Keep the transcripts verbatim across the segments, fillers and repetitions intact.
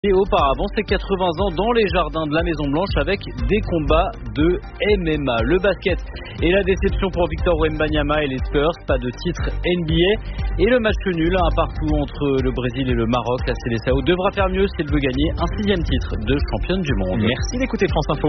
auparavant ses quatre-vingts ans dans les jardins de la Maison Blanche avec des combats de M M A. Le basket et la déception pour Victor Wembanyama et les Spurs, pas de titre N B A et le match nul un partout entre le Brésil et le Maroc. La Seleção devra faire mieux si elle veut gagner un sixième titre de championne du monde. Merci d'écouter France Info.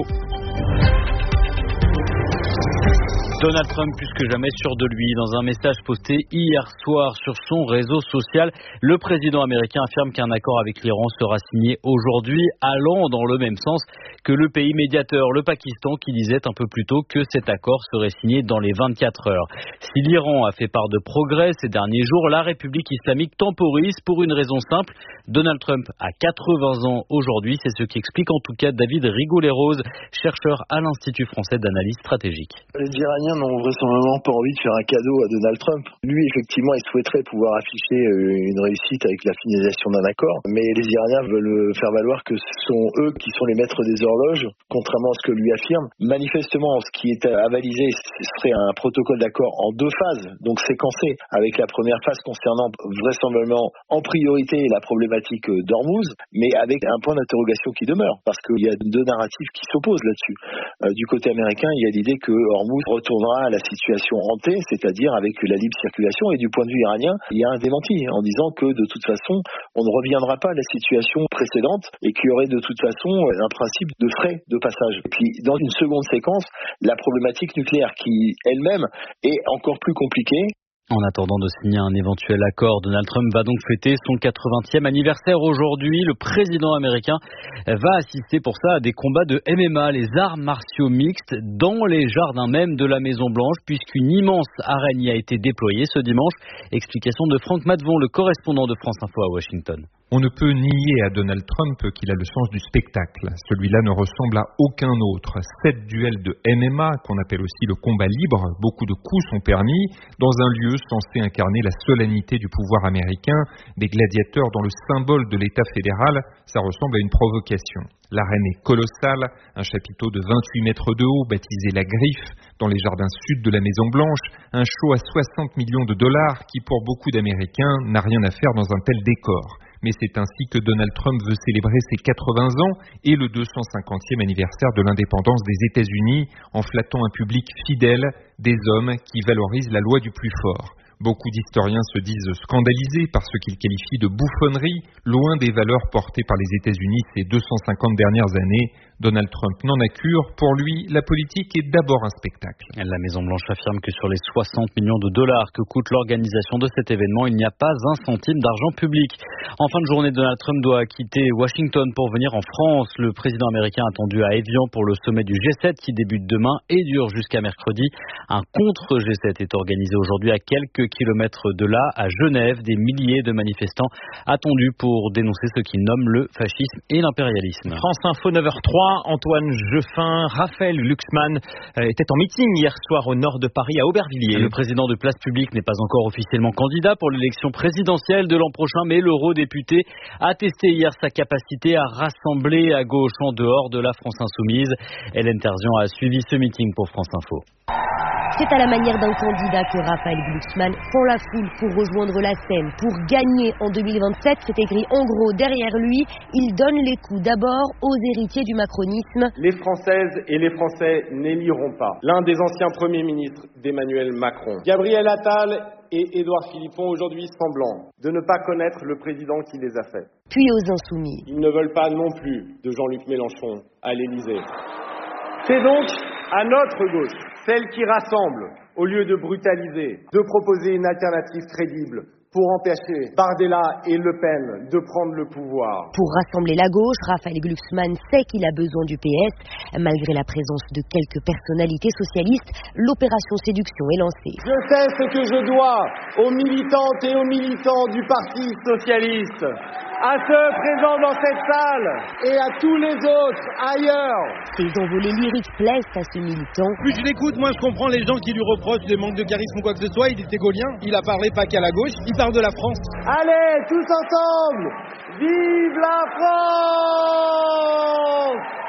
Donald Trump plus que jamais sûr de lui. Dans un message posté hier soir sur son réseau social, le président américain affirme qu'un accord avec l'Iran sera signé aujourd'hui, allant dans le même sens que le pays médiateur, le Pakistan, qui disait un peu plus tôt que cet accord serait signé dans les vingt-quatre heures. Si l'Iran a fait part de progrès ces derniers jours, la République islamique temporise pour une raison simple. Donald Trump a quatre-vingts ans aujourd'hui, c'est ce qui explique en tout cas David Rigolet-Rose, chercheur à l'Institut français d'analyse stratégique. Les Iraniens n'ont vraisemblablement pas envie de faire un cadeau à Donald Trump. Lui, effectivement, il souhaiterait pouvoir afficher une réussite avec la finalisation d'un accord, mais les Iraniens veulent faire valoir que ce sont eux qui sont les maîtres des horloges, contrairement à ce que lui affirme. Manifestement, ce qui est avalisé, ce serait un protocole d'accord en deux phases, donc séquencé, avec la première phase concernant vraisemblablement en priorité la problématique d'Ormuz, mais avec un point d'interrogation qui demeure, parce qu'il y a deux narratifs qui s'opposent là-dessus. Euh, du côté américain, il y a l'idée que Ormuz retournera à la situation hantée, c'est-à-dire avec la libre circulation, et du point de vue iranien, il y a un démenti en disant que de toute façon, on ne reviendra pas à la situation précédente et qu'il y aurait de toute façon un principe de frais de passage. Et puis, dans une seconde séquence, la problématique nucléaire qui, elle-même, est encore plus compliquée. En attendant de signer un éventuel accord, Donald Trump va donc fêter son quatre-vingtième anniversaire aujourd'hui. Le président américain va assister pour ça à des combats de M M A, les arts martiaux mixtes, dans les jardins même de la Maison Blanche, puisqu'une immense arène y a été déployée ce dimanche. Explication de Franck Matvon, le correspondant de France Info à Washington. On ne peut nier à Donald Trump qu'il a le sens du spectacle. Celui-là ne ressemble à aucun autre. Sept duels de M M A, qu'on appelle aussi le combat libre, beaucoup de coups sont permis, dans un lieu censé incarner la solennité du pouvoir américain, des gladiateurs dans le symbole de l'État fédéral, ça ressemble à une provocation. L'arène est colossale, un chapiteau de vingt-huit mètres de haut, baptisé La Griffe, dans les jardins sud de la Maison Blanche, un show à soixante millions de dollars qui, pour beaucoup d'Américains, n'a rien à faire dans un tel décor. Mais c'est ainsi que Donald Trump veut célébrer ses quatre-vingts ans et le deux cent cinquantième anniversaire de l'indépendance des États-Unis en flattant un public fidèle, des hommes qui valorisent la loi du plus fort. Beaucoup d'historiens se disent scandalisés par ce qu'ils qualifient de bouffonnerie, loin des valeurs portées par les États-Unis ces deux cent cinquante dernières années. Donald Trump n'en a cure. Pour lui, la politique est d'abord un spectacle. La Maison-Blanche affirme que sur les soixante millions de dollars que coûte l'organisation de cet événement, il n'y a pas un centime d'argent public. En fin de journée, Donald Trump doit quitter Washington pour venir en France. Le président américain attendu à Évian pour le sommet du G sept qui débute demain et dure jusqu'à mercredi. Un contre-G sept est organisé aujourd'hui à quelques kilomètres de là, à Genève. Des milliers de manifestants attendus pour dénoncer ce qu'ils nomment le fascisme et l'impérialisme. France Info neuf heures trois. Antoine Jeffin, Raphaël Glucksmann était en meeting hier soir au nord de Paris, à Aubervilliers. Le président de Place Publique n'est pas encore officiellement candidat pour l'élection présidentielle de l'an prochain, mais l'eurodéputé a testé hier sa capacité à rassembler à gauche en dehors de la France Insoumise. Hélène Terzian a suivi ce meeting pour France Info. C'est à la manière d'un candidat que Raphaël Glucksmann fend la foule pour rejoindre la scène. Pour gagner en deux mille vingt-sept, c'est écrit en gros derrière lui, il donne les coups d'abord aux héritiers du macronisme. Les Françaises et les Français n'éliront pas l'un des anciens premiers ministres d'Emmanuel Macron. Gabriel Attal et Édouard Philippe ont aujourd'hui semblant de ne pas connaître le président qui les a faits. Puis aux Insoumis. Ils ne veulent pas non plus de Jean-Luc Mélenchon à l'Élysée. C'est donc à notre gauche, celle qui rassemble, au lieu de brutaliser, de proposer une alternative crédible pour empêcher Bardella et Le Pen de prendre le pouvoir. Pour rassembler la gauche, Raphaël Glucksmann sait qu'il a besoin du P S. Malgré la présence de quelques personnalités socialistes, l'opération séduction est lancée. Je sais ce que je dois aux militantes et aux militants du Parti socialiste, à ceux présents dans cette salle et à tous les autres ailleurs. Ces envolées lyriques plaisent à ce militant. Plus je l'écoute, moi je comprends les gens qui lui reprochent des manques de charisme ou quoi que ce soit. Il était gaulien, il a parlé pas qu'à la gauche, il parle de la France. Allez, tous ensemble, vive la France!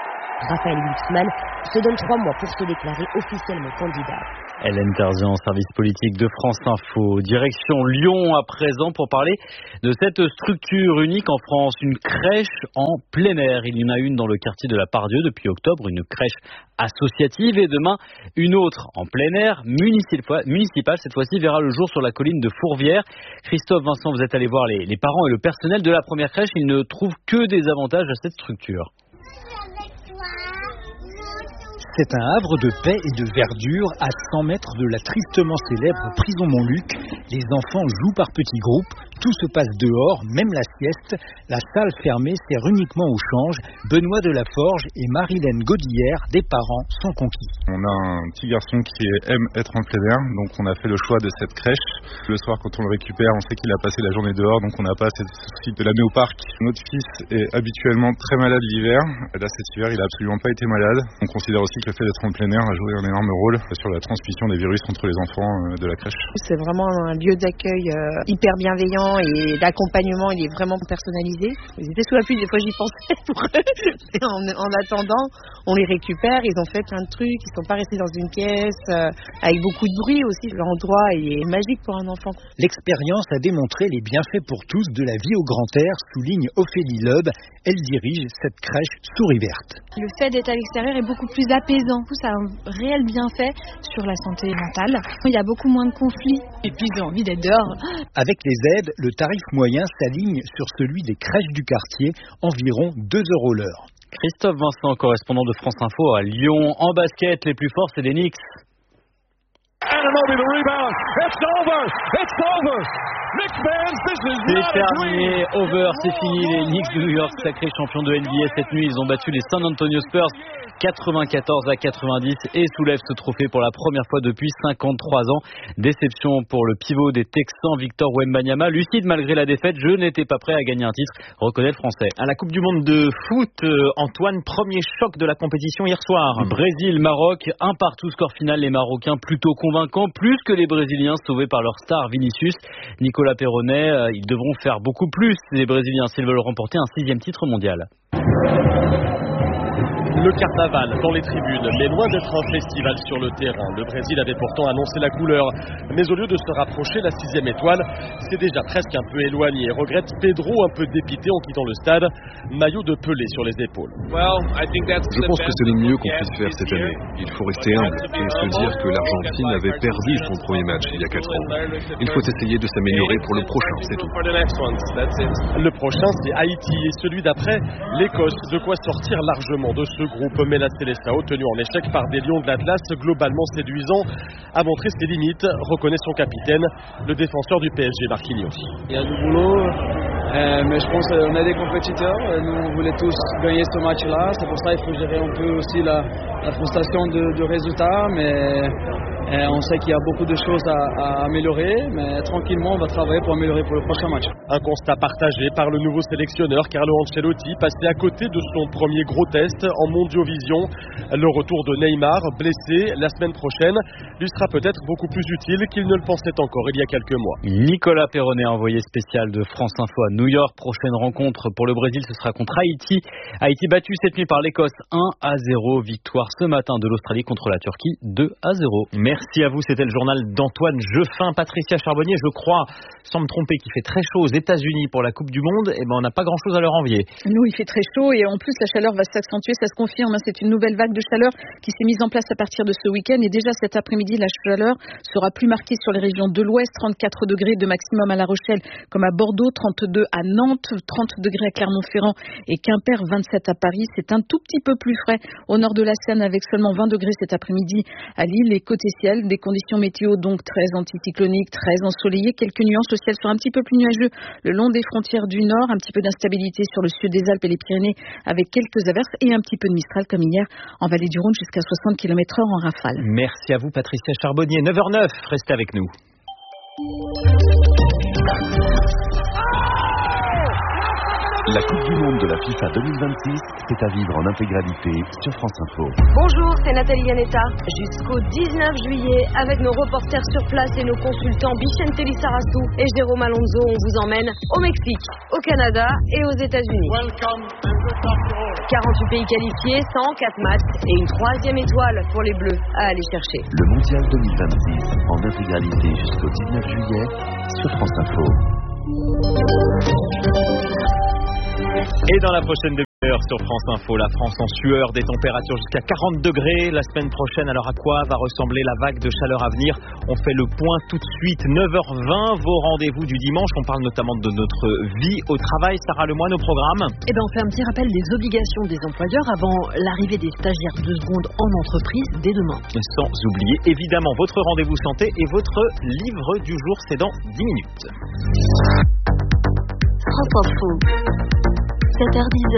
Raphaël Glucksmann se donne trois mois pour se déclarer officiellement candidat. Hélène Terzian, service politique de France Info. Direction Lyon à présent pour parler de cette structure unique en France, une crèche en plein air. Il y en a une dans le quartier de la Part-Dieu depuis octobre, une crèche associative, et demain une autre en plein air, municipale, cette fois-ci verra le jour sur la colline de Fourvière. Christophe, Vincent, vous êtes allé voir les, les parents et le personnel de la première crèche. Ils ne trouvent que des avantages à cette structure. C'est un havre de paix et de verdure à cent mètres de la tristement célèbre prison Montluc. Les enfants jouent par petits groupes, tout se passe dehors, même la sieste. La salle fermée sert uniquement au change. Benoît Delaforge et Marilène Godillère, des parents, sont conquis. On a un petit garçon qui aime être en plein air, donc on a fait le choix de cette crèche. Le soir, quand on le récupère, on sait qu'il a passé la journée dehors, donc on n'a pas cette souci de l'amener au parc. Notre fils est habituellement très malade l'hiver. Là, cet hiver, il n'a absolument pas été malade. On considère aussi que le fait d'être en plein air a joué un énorme rôle sur la transmission des virus entre les enfants de la crèche. C'est vraiment un lieu d'accueil hyper bienveillant et l'accompagnement, il est vraiment personnalisé. Ils étaient sous la pluie, des fois j'y pensais pour eux. En, en attendant, on les récupère, ils ont fait plein de trucs, ils ne sont pas restés dans une pièce, euh, avec beaucoup de bruit aussi. L'endroit est magique pour un enfant. L'expérience a démontré les bienfaits pour tous de la vie au grand air, souligne Ophélie Loeb. Elle dirige cette crèche Souris Verte. Le fait d'être à l'extérieur est beaucoup plus apaisant. Ça a un réel bienfait sur la santé mentale. Il y a beaucoup moins de conflits et puis j'ai envie d'être dehors. Avec les aides, le tarif moyen s'aligne sur celui des crèches du quartier, environ deux euros l'heure. Christophe Vincent, correspondant de France Info à Lyon. En basket, les plus forts, c'est les Knicks. C'est terminé, over, c'est fini. Les Knicks de New York, sacrés champions de N B A cette nuit, ils ont battu les San Antonio Spurs quatre-vingt-quatorze à quatre-vingt-dix et soulèvent ce trophée pour la première fois depuis cinquante-trois ans. Déception pour le pivot des Texans, Victor Wembanyama. Lucide malgré la défaite, je n'étais pas prêt à gagner un titre, reconnaît le Français. À la Coupe du Monde de foot, Antoine, premier choc de la compétition hier soir. Brésil-Maroc, un partout, score final, les Marocains plutôt convaincants, plus que les Brésiliens sauvés par leur star Vinicius. Nicolas Perronnet, ils devront faire beaucoup plus, les Brésiliens, s'ils veulent remporter un sixième titre mondial. Le carnaval dans les tribunes, mais loin d'être un festival sur le terrain. Le Brésil avait pourtant annoncé la couleur, mais au lieu de se rapprocher, la sixième étoile s'est déjà presque un peu éloignée. Regrette Pedro, un peu dépité en quittant le stade, maillot de Pelé sur les épaules. Je pense que c'est le mieux qu'on puisse faire cette année. Il faut rester humble et se dire que l'Argentine avait perdu son premier match il y a quatre ans. Il faut essayer de s'améliorer pour le prochain, c'est tout. Le prochain, c'est Haïti et celui d'après, l'Écosse. De quoi sortir largement de ce groupe, mais la Seleção, tenu en échec par des Lions de l'Atlas globalement séduisants, a montré ses limites, reconnaît son capitaine, le défenseur du P S G, Marquinhos. Il y a du boulot, euh, mais je pense qu'on est des compétiteurs, nous on voulait tous gagner ce match-là, c'est pour ça qu'il faut gérer un peu aussi la, la frustration de, de résultats, mais euh, on sait qu'il y a beaucoup de choses à, à améliorer, mais tranquillement on va travailler pour améliorer pour le prochain match. Un constat partagé par le nouveau sélectionneur Carlo Ancelotti, passé à côté de son premier gros test en Mondiovision. Le retour de Neymar, blessé la semaine prochaine, lui sera peut-être beaucoup plus utile qu'il ne le pensait encore il y a quelques mois. Nicolas Perronnet, envoyé spécial de France Info à New York. Prochaine rencontre pour le Brésil, ce sera contre Haïti. Haïti battu cette nuit par l'Écosse un à zéro. Victoire ce matin de l'Australie contre la Turquie deux à zéro. Merci à vous, c'était le journal d'Antoine Jeffin. Patricia Charbonnier, je crois, sans me tromper, qu'il fait très chaud aux États-Unis pour la Coupe du Monde. Et ben on n'a pas grand-chose à leur envier. Nous, il fait très chaud et en plus la chaleur va s'accentuer, ça se confirme. C'est une nouvelle vague de chaleur qui s'est mise en place à partir de ce week-end et déjà cet après-midi, la chaleur sera plus marquée sur les régions de l'Ouest, trente-quatre degrés de maximum à La Rochelle comme à Bordeaux, trente-deux à Nantes, trente degrés à Clermont-Ferrand et Quimper, vingt-sept à Paris. C'est un tout petit peu plus frais au nord de la Seine avec seulement vingt degrés cet après-midi à Lille. Et côté ciel, des conditions météo donc très anticycloniques, très ensoleillées, quelques nuances, le ciel sera un petit peu plus nuageux le long des frontières du nord, un petit peu d'instabilité sur le sud des Alpes et les Pyrénées avec quelques averses et un petit peu de Mistral comme hier en vallée du Rhône jusqu'à soixante kilomètres heure en rafale. Merci à vous Patricia Charbonnier. neuf heures neuf, restez avec nous. La Coupe du Monde de la FIFA deux mille vingt-six, c'est à vivre en intégralité sur France Info. Bonjour, c'est Nathalie Yanetta. Jusqu'au dix-neuf juillet, avec nos reporters sur place et nos consultants Bichente Lissarassou et Jérôme Alonso, on vous emmène au Mexique, au Canada et aux États-Unis. quarante-huit pays qualifiés, cent quatre matchs et une troisième étoile pour les Bleus à aller chercher. Le Mondial deux mille vingt-six en intégralité jusqu'au dix-neuf juillet sur France Info. Et dans la prochaine demi-heure sur France Info, la France en sueur, des températures jusqu'à quarante degrés la semaine prochaine. Alors à quoi va ressembler la vague de chaleur à venir? On fait le point tout de suite. neuf heures vingt, vos rendez-vous du dimanche. On parle notamment de notre vie au travail. Sarah Lemoine au programme. Eh ben, on fait un petit rappel des obligations des employeurs avant l'arrivée des stagiaires deux secondes en entreprise dès demain. Sans oublier évidemment votre rendez-vous santé et votre livre du jour, c'est dans dix minutes. France Info. sept heures dix,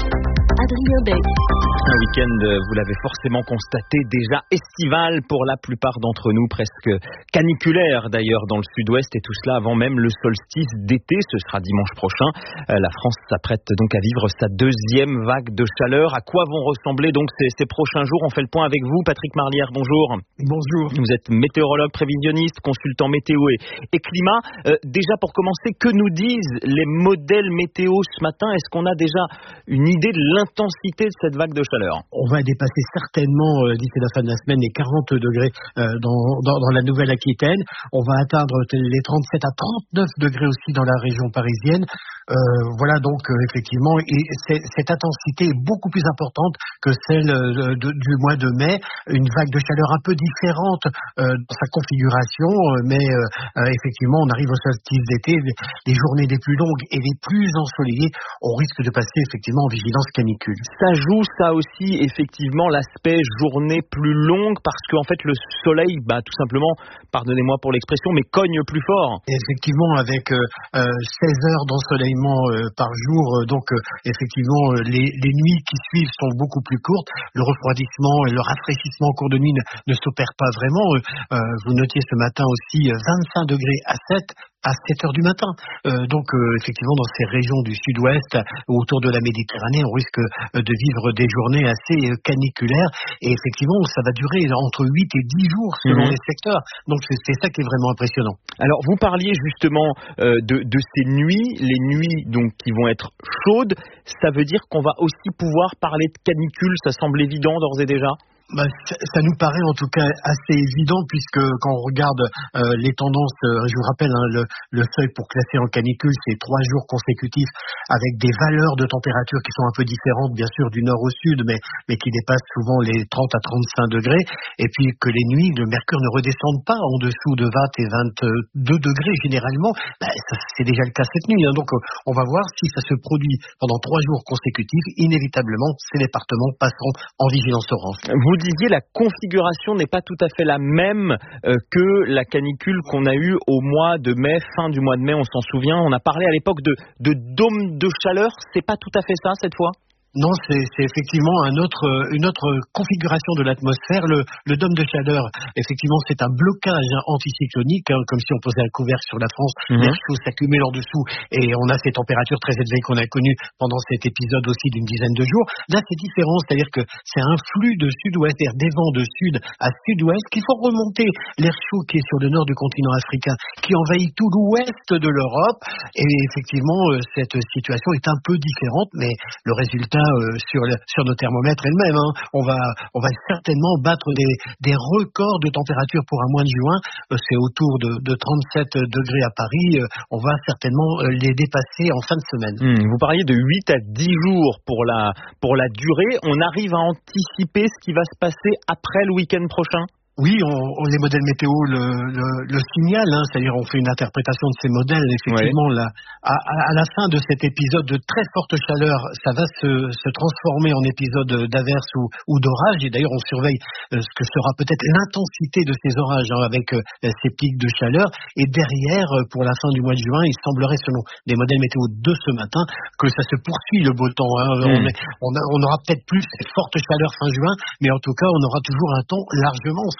Adrien Beck. Un week-end, vous l'avez forcément constaté, déjà estival pour la plupart d'entre nous, presque caniculaire d'ailleurs dans le sud-ouest, et tout cela avant même le solstice d'été. Ce sera dimanche prochain. La France s'apprête donc à vivre sa deuxième vague de chaleur. À quoi vont ressembler donc ces, ces prochains jours? On fait le point avec vous, Patrick Marlière, bonjour. Bonjour. Vous êtes météorologue, prévisionniste, consultant météo et, et climat. Euh, déjà pour commencer, que nous disent les modèles météo ce matin? Est-ce qu'on a déjà une idée de l'intensité de cette vague de chaleur? On va dépasser certainement euh, d'ici la fin de la semaine les quarante degrés euh, dans, dans, dans la Nouvelle-Aquitaine. On va atteindre les trente-sept à trente-neuf degrés aussi dans la région parisienne. Euh, voilà donc euh, effectivement, et cette intensité est beaucoup plus importante que celle euh, de, du mois de mai. Une vague de chaleur un peu différente euh, dans sa configuration, euh, mais euh, effectivement on arrive au solstice d'été, les, les journées les plus longues et les plus ensoleillées, on risque de passer effectivement en vigilance canicule. Ça joue ça aussi effectivement l'aspect journée plus longue, parce qu'en fait le soleil, bah tout simplement, pardonnez-moi pour l'expression, mais cogne plus fort. Et effectivement avec euh, euh, seize heures d'ensoleillement Euh, par jour, euh, donc euh, effectivement euh, les, les nuits qui suivent sont beaucoup plus courtes. Le refroidissement et le rafraîchissement au cours de nuit ne, ne s'opère pas vraiment. Euh, euh, vous notiez ce matin aussi euh, vingt-cinq degrés à sept à sept heures du matin. Euh, donc euh, effectivement dans ces régions du sud-ouest autour de la Méditerranée, on risque euh, de vivre des journées assez euh, caniculaires, et effectivement ça va durer entre huit et dix jours selon mmh. les secteurs. Donc c'est, c'est ça qui est vraiment impressionnant. Alors vous parliez justement euh, de, de ces nuits, les nuits donc qui vont être chaudes. Ça veut dire qu'on va aussi pouvoir parler de canicule, ça semble évident d'ores et déjà? Bah, ça nous paraît en tout cas assez évident, puisque quand on regarde euh, les tendances, euh, je vous rappelle, hein, le, le seuil pour classer en canicule, c'est trois jours consécutifs avec des valeurs de température qui sont un peu différentes, bien sûr, du nord au sud, mais, mais qui dépassent souvent les trente à trente-cinq degrés, et puis que les nuits, le mercure ne redescende pas en dessous de vingt et vingt-deux degrés généralement. Bah, ça, c'est déjà le cas cette nuit, hein, donc euh, on va voir si ça se produit pendant trois jours consécutifs. Inévitablement, ces départements passeront en vigilance orange. Vous disiez la configuration n'est pas tout à fait la même euh, que la canicule qu'on a eue au mois de mai, fin du mois de mai, on s'en souvient. On a parlé à l'époque de, de dôme de chaleur, c'est pas tout à fait ça cette fois? Non, c'est, c'est effectivement un autre, une autre configuration de l'atmosphère. Le, le dôme de chaleur, effectivement, c'est un blocage anticyclonique, hein, comme si on posait un couvercle sur la France. Mm-hmm. L'air chaud s'accumule en dessous et on a ces températures très élevées qu'on a connues pendant cet épisode aussi d'une dizaine de jours. Là, c'est différent, c'est-à-dire que c'est un flux de sud-ouest, c'est-à-dire des vents de sud à sud-ouest qui font remonter l'air chaud qui est sur le nord du continent africain, qui envahit tout l'ouest de l'Europe. Et effectivement, cette situation est un peu différente, mais le résultat Euh, sur, le, sur nos thermomètres elles-mêmes. Hein. On va, on va certainement battre des, des records de température pour un mois de juin. Euh, c'est autour de, de trente-sept degrés à Paris. Euh, on va certainement euh, les dépasser en fin de semaine. Mmh, vous parliez de huit à dix jours pour la, pour la durée. On arrive à anticiper ce qui va se passer après le week-end prochain? Oui, on, on, les modèles météo le, le, le signalent, hein, c'est-à-dire on fait une interprétation de ces modèles. Effectivement, ouais. là, à, à la fin de cet épisode de très forte chaleur, ça va se, se transformer en épisode d'averse ou, ou d'orage. Et d'ailleurs, on surveille euh, ce que sera peut-être l'intensité de ces orages, hein, avec euh, ces pics de chaleur. Et derrière, pour la fin du mois de juin, il semblerait, selon les modèles météo de ce matin, que ça se poursuit le beau temps. Hein. Mmh. On, est, on, a, on aura peut-être plus cette forte chaleur fin juin, mais en tout cas, on aura toujours un temps largement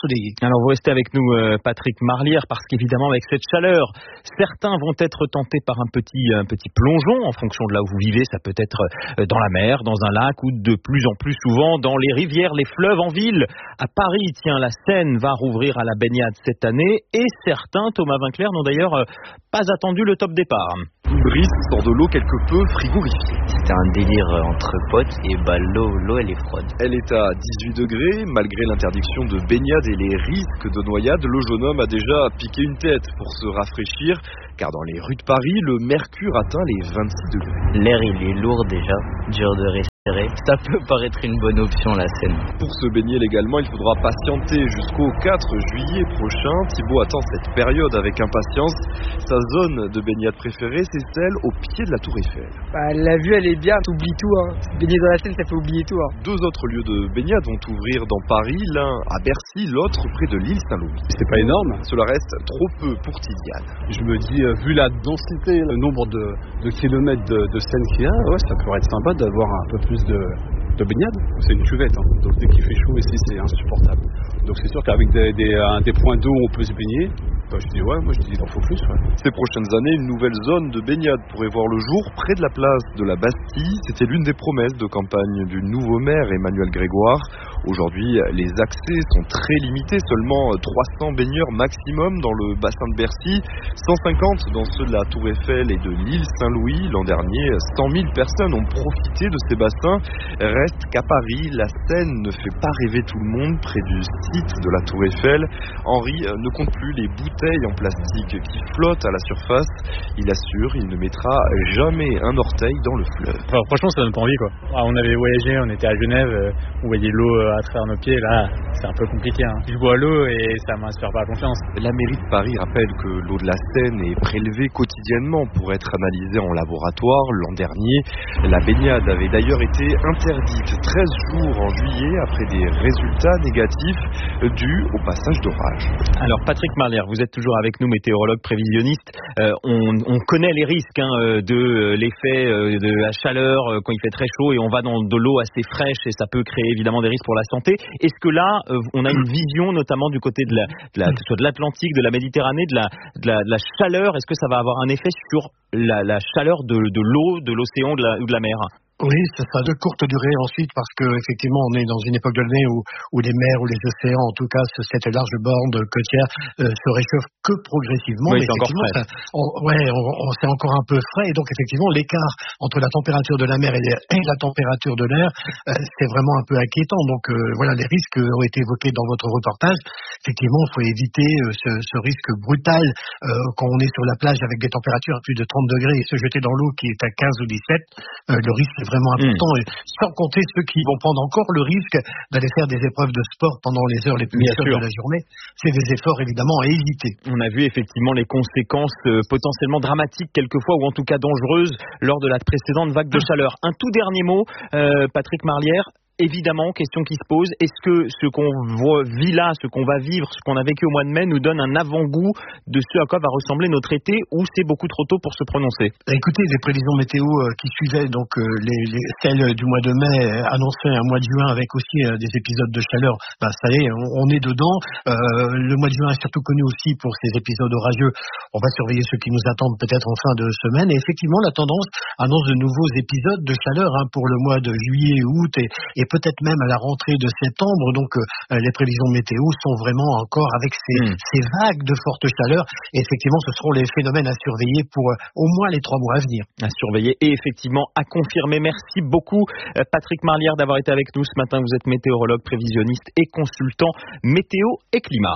ensoleillé. Alors vous restez avec nous euh, Patrick Marlière, parce qu'évidemment avec cette chaleur, certains vont être tentés par un petit, un petit plongeon en fonction de là où vous vivez. Ça peut être euh, dans la mer, dans un lac ou de plus en plus souvent dans les rivières, les fleuves en ville. À Paris, tiens, la Seine va rouvrir à la baignade cette année et certains, Thomas Vinclair, n'ont d'ailleurs euh, pas attendu le top départ. Brice sort de l'eau quelque peu frigorifiée. C'était un délire entre potes et bah l'eau, l'eau elle est froide. Elle est à dix-huit degrés, malgré l'interdiction de baignade et les risques de noyade. Le jeune homme a déjà piqué une tête pour se rafraîchir, car dans les rues de Paris, le mercure atteint les vingt-six degrés. L'air il est lourd déjà, dur de respirer. Ça peut paraître une bonne option la Seine. Pour se baigner légalement, il faudra patienter jusqu'au quatre juillet prochain. Thibaut attend cette période avec impatience. Sa zone de baignade préférée, c'est celle au pied de la Tour Eiffel. Bah, la vue, elle est bien, t'oublies tout. Hein. Baigner dans la Seine, ça fait oublier tout. Hein. Deux autres lieux de baignade vont ouvrir dans Paris, l'un à Bercy, l'autre près de l'île Saint-Louis. C'est pas énorme. Cela reste trop peu pour Tidiane. Je me dis, euh, vu la densité, le nombre de, de kilomètres de, de Seine qu'il y a, ouais, ça pourrait être sympa d'avoir un peu plus de, de baignade. C'est une cuvette, hein. Donc dès qu'il fait chaud ici, c'est insupportable. Donc c'est sûr qu'avec des, des, des points d'eau où on peut se baigner, bah, je dis ouais, moi je dis il en faut plus. Ouais. Ces prochaines années, une nouvelle zone de baignade pourrait voir le jour près de la place de la Bastille. C'était l'une des promesses de campagne du nouveau maire Emmanuel Grégoire. Aujourd'hui, les accès sont très limités, seulement trois cents baigneurs maximum dans le bassin de Bercy, cent cinquante dans ceux de la Tour Eiffel et de l'île Saint-Louis. L'an dernier, cent mille personnes ont profité de ces bassins. Reste qu'à Paris, la Seine ne fait pas rêver tout le monde près du site de la Tour Eiffel. Henri ne compte plus les bouteilles en plastique qui flottent à la surface. Il assure, il ne mettra jamais un orteil dans le fleuve. Enfin, franchement, ça donne pas envie, quoi. Ah, on avait voyagé, on était à Genève, euh, on voyait l'eau euh, à travers nos pieds. Là, c'est un peu compliqué. Hein. Je bois l'eau et ça m'inspire pas confiance. La mairie de Paris rappelle que l'eau de la Seine est prélevée quotidiennement pour être analysée en laboratoire. L'an dernier, la baignade avait d'ailleurs été interdite treize jours en juillet après des résultats négatifs dus au passage d'orage. Alors Patrick Marlière, vous êtes toujours avec nous, météorologue prévisionniste. Euh, on, on connaît les risques hein, de l'effet de la chaleur quand il fait très chaud et on va dans de l'eau assez fraîche et ça peut créer évidemment des risques pour la santé. Est-ce que là, on a une vision notamment du côté de la, de la, que ce soit de l'Atlantique, de la Méditerranée, de la, de la, de la chaleur, est-ce que ça va avoir un effet sur la, la chaleur de, de l'eau, de l'océan de la, ou de la mer ? Oui, ça sera de courte durée ensuite parce que effectivement on est dans une époque de l'année où, où les mers ou les océans, en tout cas cette large bande côtière, euh, se réchauffent que progressivement. Oui, mais c'est encore frais. Ça, on, ouais, on, on, c'est encore un peu frais et donc effectivement l'écart entre la température de la mer et, les, et la température de l'air, euh, c'est vraiment un peu inquiétant. Donc euh, voilà, les risques ont été évoqués dans votre reportage. Effectivement, il faut éviter euh, ce, ce risque brutal euh, quand on est sur la plage avec des températures à plus de trente degrés et se jeter dans l'eau qui est à quinze ou dix-sept. Euh, le risque est vraiment important, mmh. et sans compter ceux qui vont prendre encore le risque d'aller faire des épreuves de sport pendant les heures les plus chaudes de la journée. C'est des efforts évidemment à éviter. On a vu effectivement les conséquences euh, potentiellement dramatiques quelquefois, ou en tout cas dangereuses, lors de la précédente vague de chaleur. Un tout dernier mot, euh, Patrick Marlière. Évidemment, question qui se pose, est-ce que ce qu'on voit, vit là, ce qu'on va vivre, ce qu'on a vécu au mois de mai nous donne un avant-goût de ce à quoi va ressembler notre été, ou c'est beaucoup trop tôt pour se prononcer ? Écoutez, les prévisions météo qui suivaient, donc les, les, celles du mois de mai annonçaient un mois de juin avec aussi des épisodes de chaleur, ben, ça y est, on, on est dedans. Euh, le mois de juin est surtout connu aussi pour ces épisodes orageux. On va surveiller ceux qui nous attendent peut-être en fin de semaine. Et effectivement, la tendance annonce de nouveaux épisodes de chaleur hein, pour le mois de juillet, août et, et peut-être même à la rentrée de septembre. Donc euh, les prévisions météo sont vraiment encore avec ces, mmh. ces vagues de forte chaleur. Et effectivement, ce seront les phénomènes à surveiller pour euh, au moins les trois mois à venir. À surveiller et effectivement à confirmer. Merci beaucoup euh, Patrick Marlière d'avoir été avec nous ce matin. Vous êtes météorologue, prévisionniste et consultant météo et climat.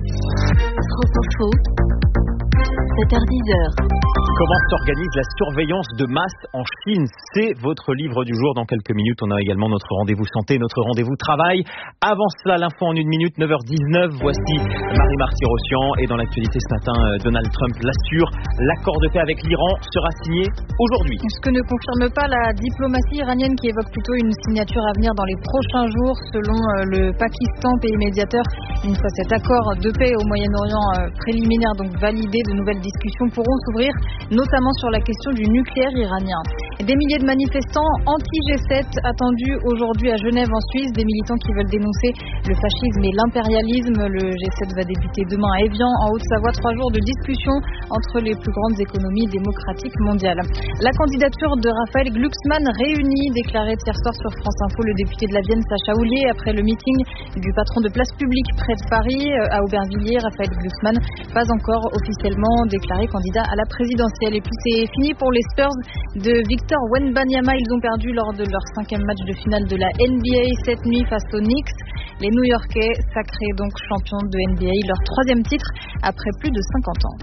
Trop faux. sept heures dix. Comment s'organise la surveillance de masse en Chine ? C'est votre livre du jour. Dans quelques minutes, on a également notre rendez-vous santé, notre rendez-vous travail. Avant cela, l'info en une minute, neuf heures dix-neuf. Voici Marie-Marty Rossian. Et dans l'actualité ce matin, Donald Trump l'assure, l'accord de paix avec l'Iran sera signé aujourd'hui. Ce que ne confirme pas la diplomatie iranienne qui évoque plutôt une signature à venir dans les prochains jours. Selon le Pakistan, pays médiateur, une fois cet accord de paix au Moyen-Orient préliminaire donc validé, de nouvelles discussions pourront s'ouvrir, notamment sur la question du nucléaire iranien. Des milliers de manifestants anti-G sept attendus aujourd'hui à Genève en Suisse, des militants qui veulent dénoncer le fascisme et l'impérialisme. Le G sept va débuter demain à Évian, en Haute-Savoie, trois jours de discussion entre les plus grandes économies démocratiques mondiales. La candidature de Raphaël Glucksmann réunit, déclarait hier soir sur France Info le député de la Vienne Sacha Houlier après le meeting du patron de Place Publique près de Paris. À Aubervilliers, Raphaël Glucksmann pas encore officiellement déclaré candidat à la présidentielle. Et puis c'est fini pour les Spurs de Victor Wembanyama. Ils ont perdu lors de leur cinquième match de finale de la N B A cette nuit face aux Knicks. Les New-Yorkais, sacrés donc champions de N B A, leur troisième titre après plus de cinquante ans.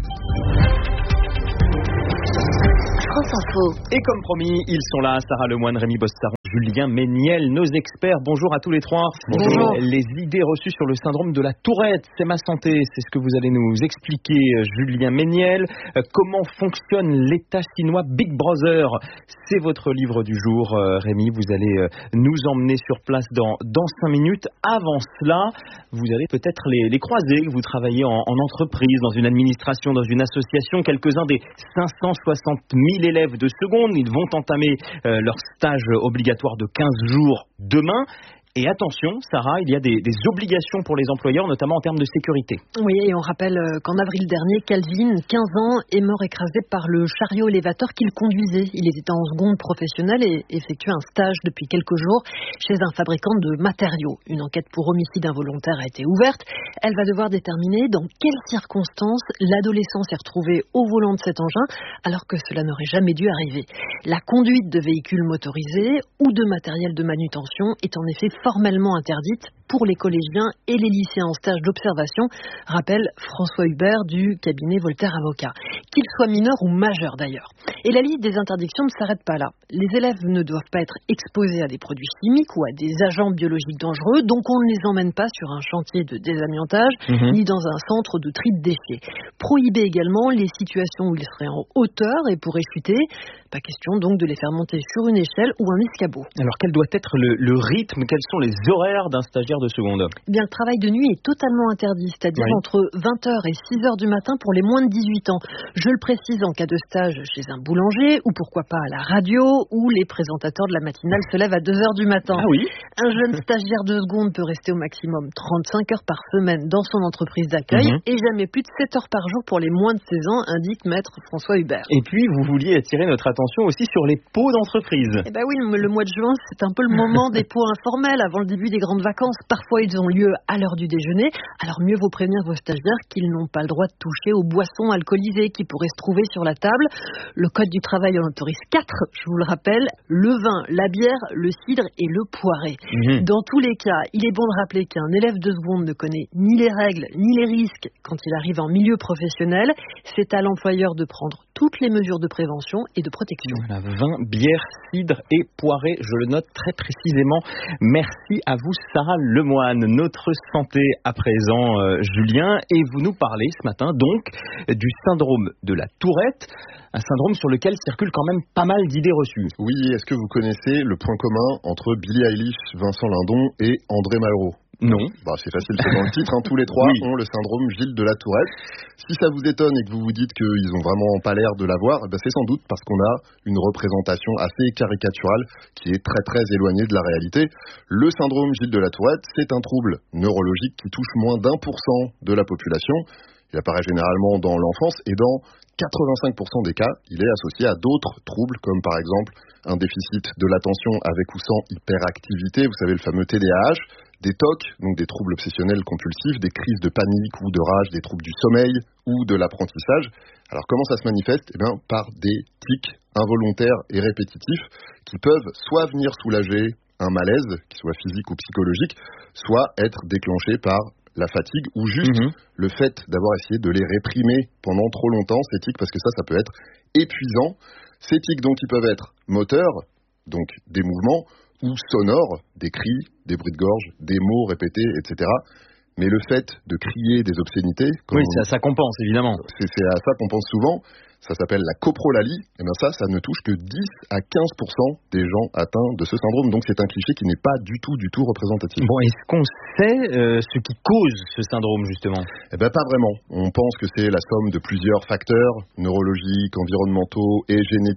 France Info. Et comme promis, ils sont là, Sarah Lemoine, Rémi Bossaron, Julien Méniel, nos experts. Bonjour à tous les trois. Bonjour. Les idées reçues sur le syndrome de la Tourette, c'est ma santé, c'est ce que vous allez nous expliquer, Julien Méniel. Comment fonctionne l'État chinois Big Brother? C'est votre livre du jour, Rémi. Vous allez nous emmener sur place dans, dans cinq minutes. Avant cela, vous allez peut-être les, les croiser. Vous travaillez en, en entreprise, dans une administration, dans une association. Quelques-uns des cinq cent soixante mille élèves de seconde, ils vont entamer euh, leur stage obligatoire de quinze jours demain. Et attention, Sarah, il y a des, des obligations pour les employeurs, notamment en termes de sécurité. Oui, et on rappelle qu'en avril dernier, Calvin, quinze ans, est mort écrasé par le chariot élévateur qu'il conduisait. Il était en seconde professionnelle et effectuait un stage depuis quelques jours chez un fabricant de matériaux. Une enquête pour homicide involontaire a été ouverte. Elle va devoir déterminer dans quelles circonstances l'adolescent s'est retrouvé au volant de cet engin alors que cela n'aurait jamais dû arriver. La conduite de véhicules motorisés ou de matériel de manutention est en effet formellement interdite pour les collégiens et les lycéens en stage d'observation, rappelle François Hubert du cabinet Voltaire Avocat. Qu'ils soient mineurs ou majeurs d'ailleurs. Et la liste des interdictions ne s'arrête pas là. Les élèves ne doivent pas être exposés à des produits chimiques ou à des agents biologiques dangereux, donc on ne les emmène pas sur un chantier de désamiantage, mmh. ni dans un centre de tri de déchets. Prohiber également les situations où ils seraient en hauteur et pourraient chuter. Pas question donc de les faire monter sur une échelle ou un escabeau. Alors quel doit être le, le rythme, quels sont les horaires d'un stagiaire de seconde? Eh bien, le travail de nuit est totalement interdit, c'est-à-dire oui. entre vingt heures et six heures du matin pour les moins de dix-huit ans. Je le précise en cas de stage chez un boulanger ou pourquoi pas à la radio où les présentateurs de la matinale se lèvent à deux heures du matin. Ah oui. Un jeune stagiaire de seconde peut rester au maximum trente-cinq heures par semaine dans son entreprise d'accueil mmh. et jamais plus de sept heures par jour pour les moins de seize ans, indique maître François Hubert. Et puis, vous vouliez attirer notre attention aussi sur les pots d'entreprise. Eh ben oui, le mois de juin, c'est un peu le moment des pots informels avant le début des grandes vacances. Parfois, ils ont lieu à l'heure du déjeuner. Alors, mieux vaut prévenir vos stagiaires qu'ils n'ont pas le droit de toucher aux boissons alcoolisées qui pourraient se trouver sur la table. Le Code du travail en autorise quatre, je vous le rappelle, le vin, la bière, le cidre et le poiré. Mmh. Dans tous les cas, il est bon de rappeler qu'un élève de seconde ne connaît ni les règles, ni les risques quand il arrive en milieu professionnel. C'est à l'employeur de prendre toutes les mesures de prévention et de protection. Voilà, vin, bière, cidre et poiré, je le note très précisément. Merci à vous, Sarah Lemoine. Notre santé à présent, euh, Julien, et vous nous parlez ce matin donc du syndrome de la Tourette, un syndrome sur lequel circulent quand même pas mal d'idées reçues. Oui, est-ce que vous connaissez le point commun entre Billie Eilish, Vincent Lindon et André Malraux? Non. Bah, c'est facile, c'est dans le titre. Hein. Tous les trois oui. ont le syndrome Gilles de la Tourette. Si ça vous étonne et que vous vous dites qu'ils ont vraiment pas l'air de l'avoir, bah, c'est sans doute parce qu'on a une représentation assez caricaturale qui est très très éloignée de la réalité. Le syndrome Gilles de la Tourette, c'est un trouble neurologique qui touche moins d'un pour cent de la population. Il apparaît généralement dans l'enfance et dans quatre-vingt-cinq pour cent des cas, il est associé à d'autres troubles comme par exemple un déficit de l'attention avec ou sans hyperactivité, vous savez le fameux T D A H, des T O C, donc des troubles obsessionnels compulsifs, des crises de panique ou de rage, des troubles du sommeil ou de l'apprentissage. Alors comment ça se manifeste? Eh bien par des tics involontaires et répétitifs qui peuvent soit venir soulager un malaise, qu'il soit physique ou psychologique, soit être déclenchés par la fatigue ou juste mmh. le fait d'avoir essayé de les réprimer pendant trop longtemps, ces tics, parce que ça, ça peut être épuisant. Ces tics, donc, ils peuvent être moteurs, donc des mouvements, ou sonores, des cris, des bruits de gorge, des mots répétés, et cetera. Mais le fait de crier des obscénités... Oui, c'est à ça qu'on pense, évidemment. C'est, c'est à ça qu'on pense souvent. Ça s'appelle la coprolalie. Et bien ça, ça ne touche que dix à quinze pour cent des gens atteints de ce syndrome. Donc c'est un cliché qui n'est pas du tout, du tout représentatif. Bon, est-ce qu'on sait euh, ce qui cause ce syndrome, justement? Eh bien pas vraiment. On pense que c'est la somme de plusieurs facteurs neurologiques, environnementaux et génétiques.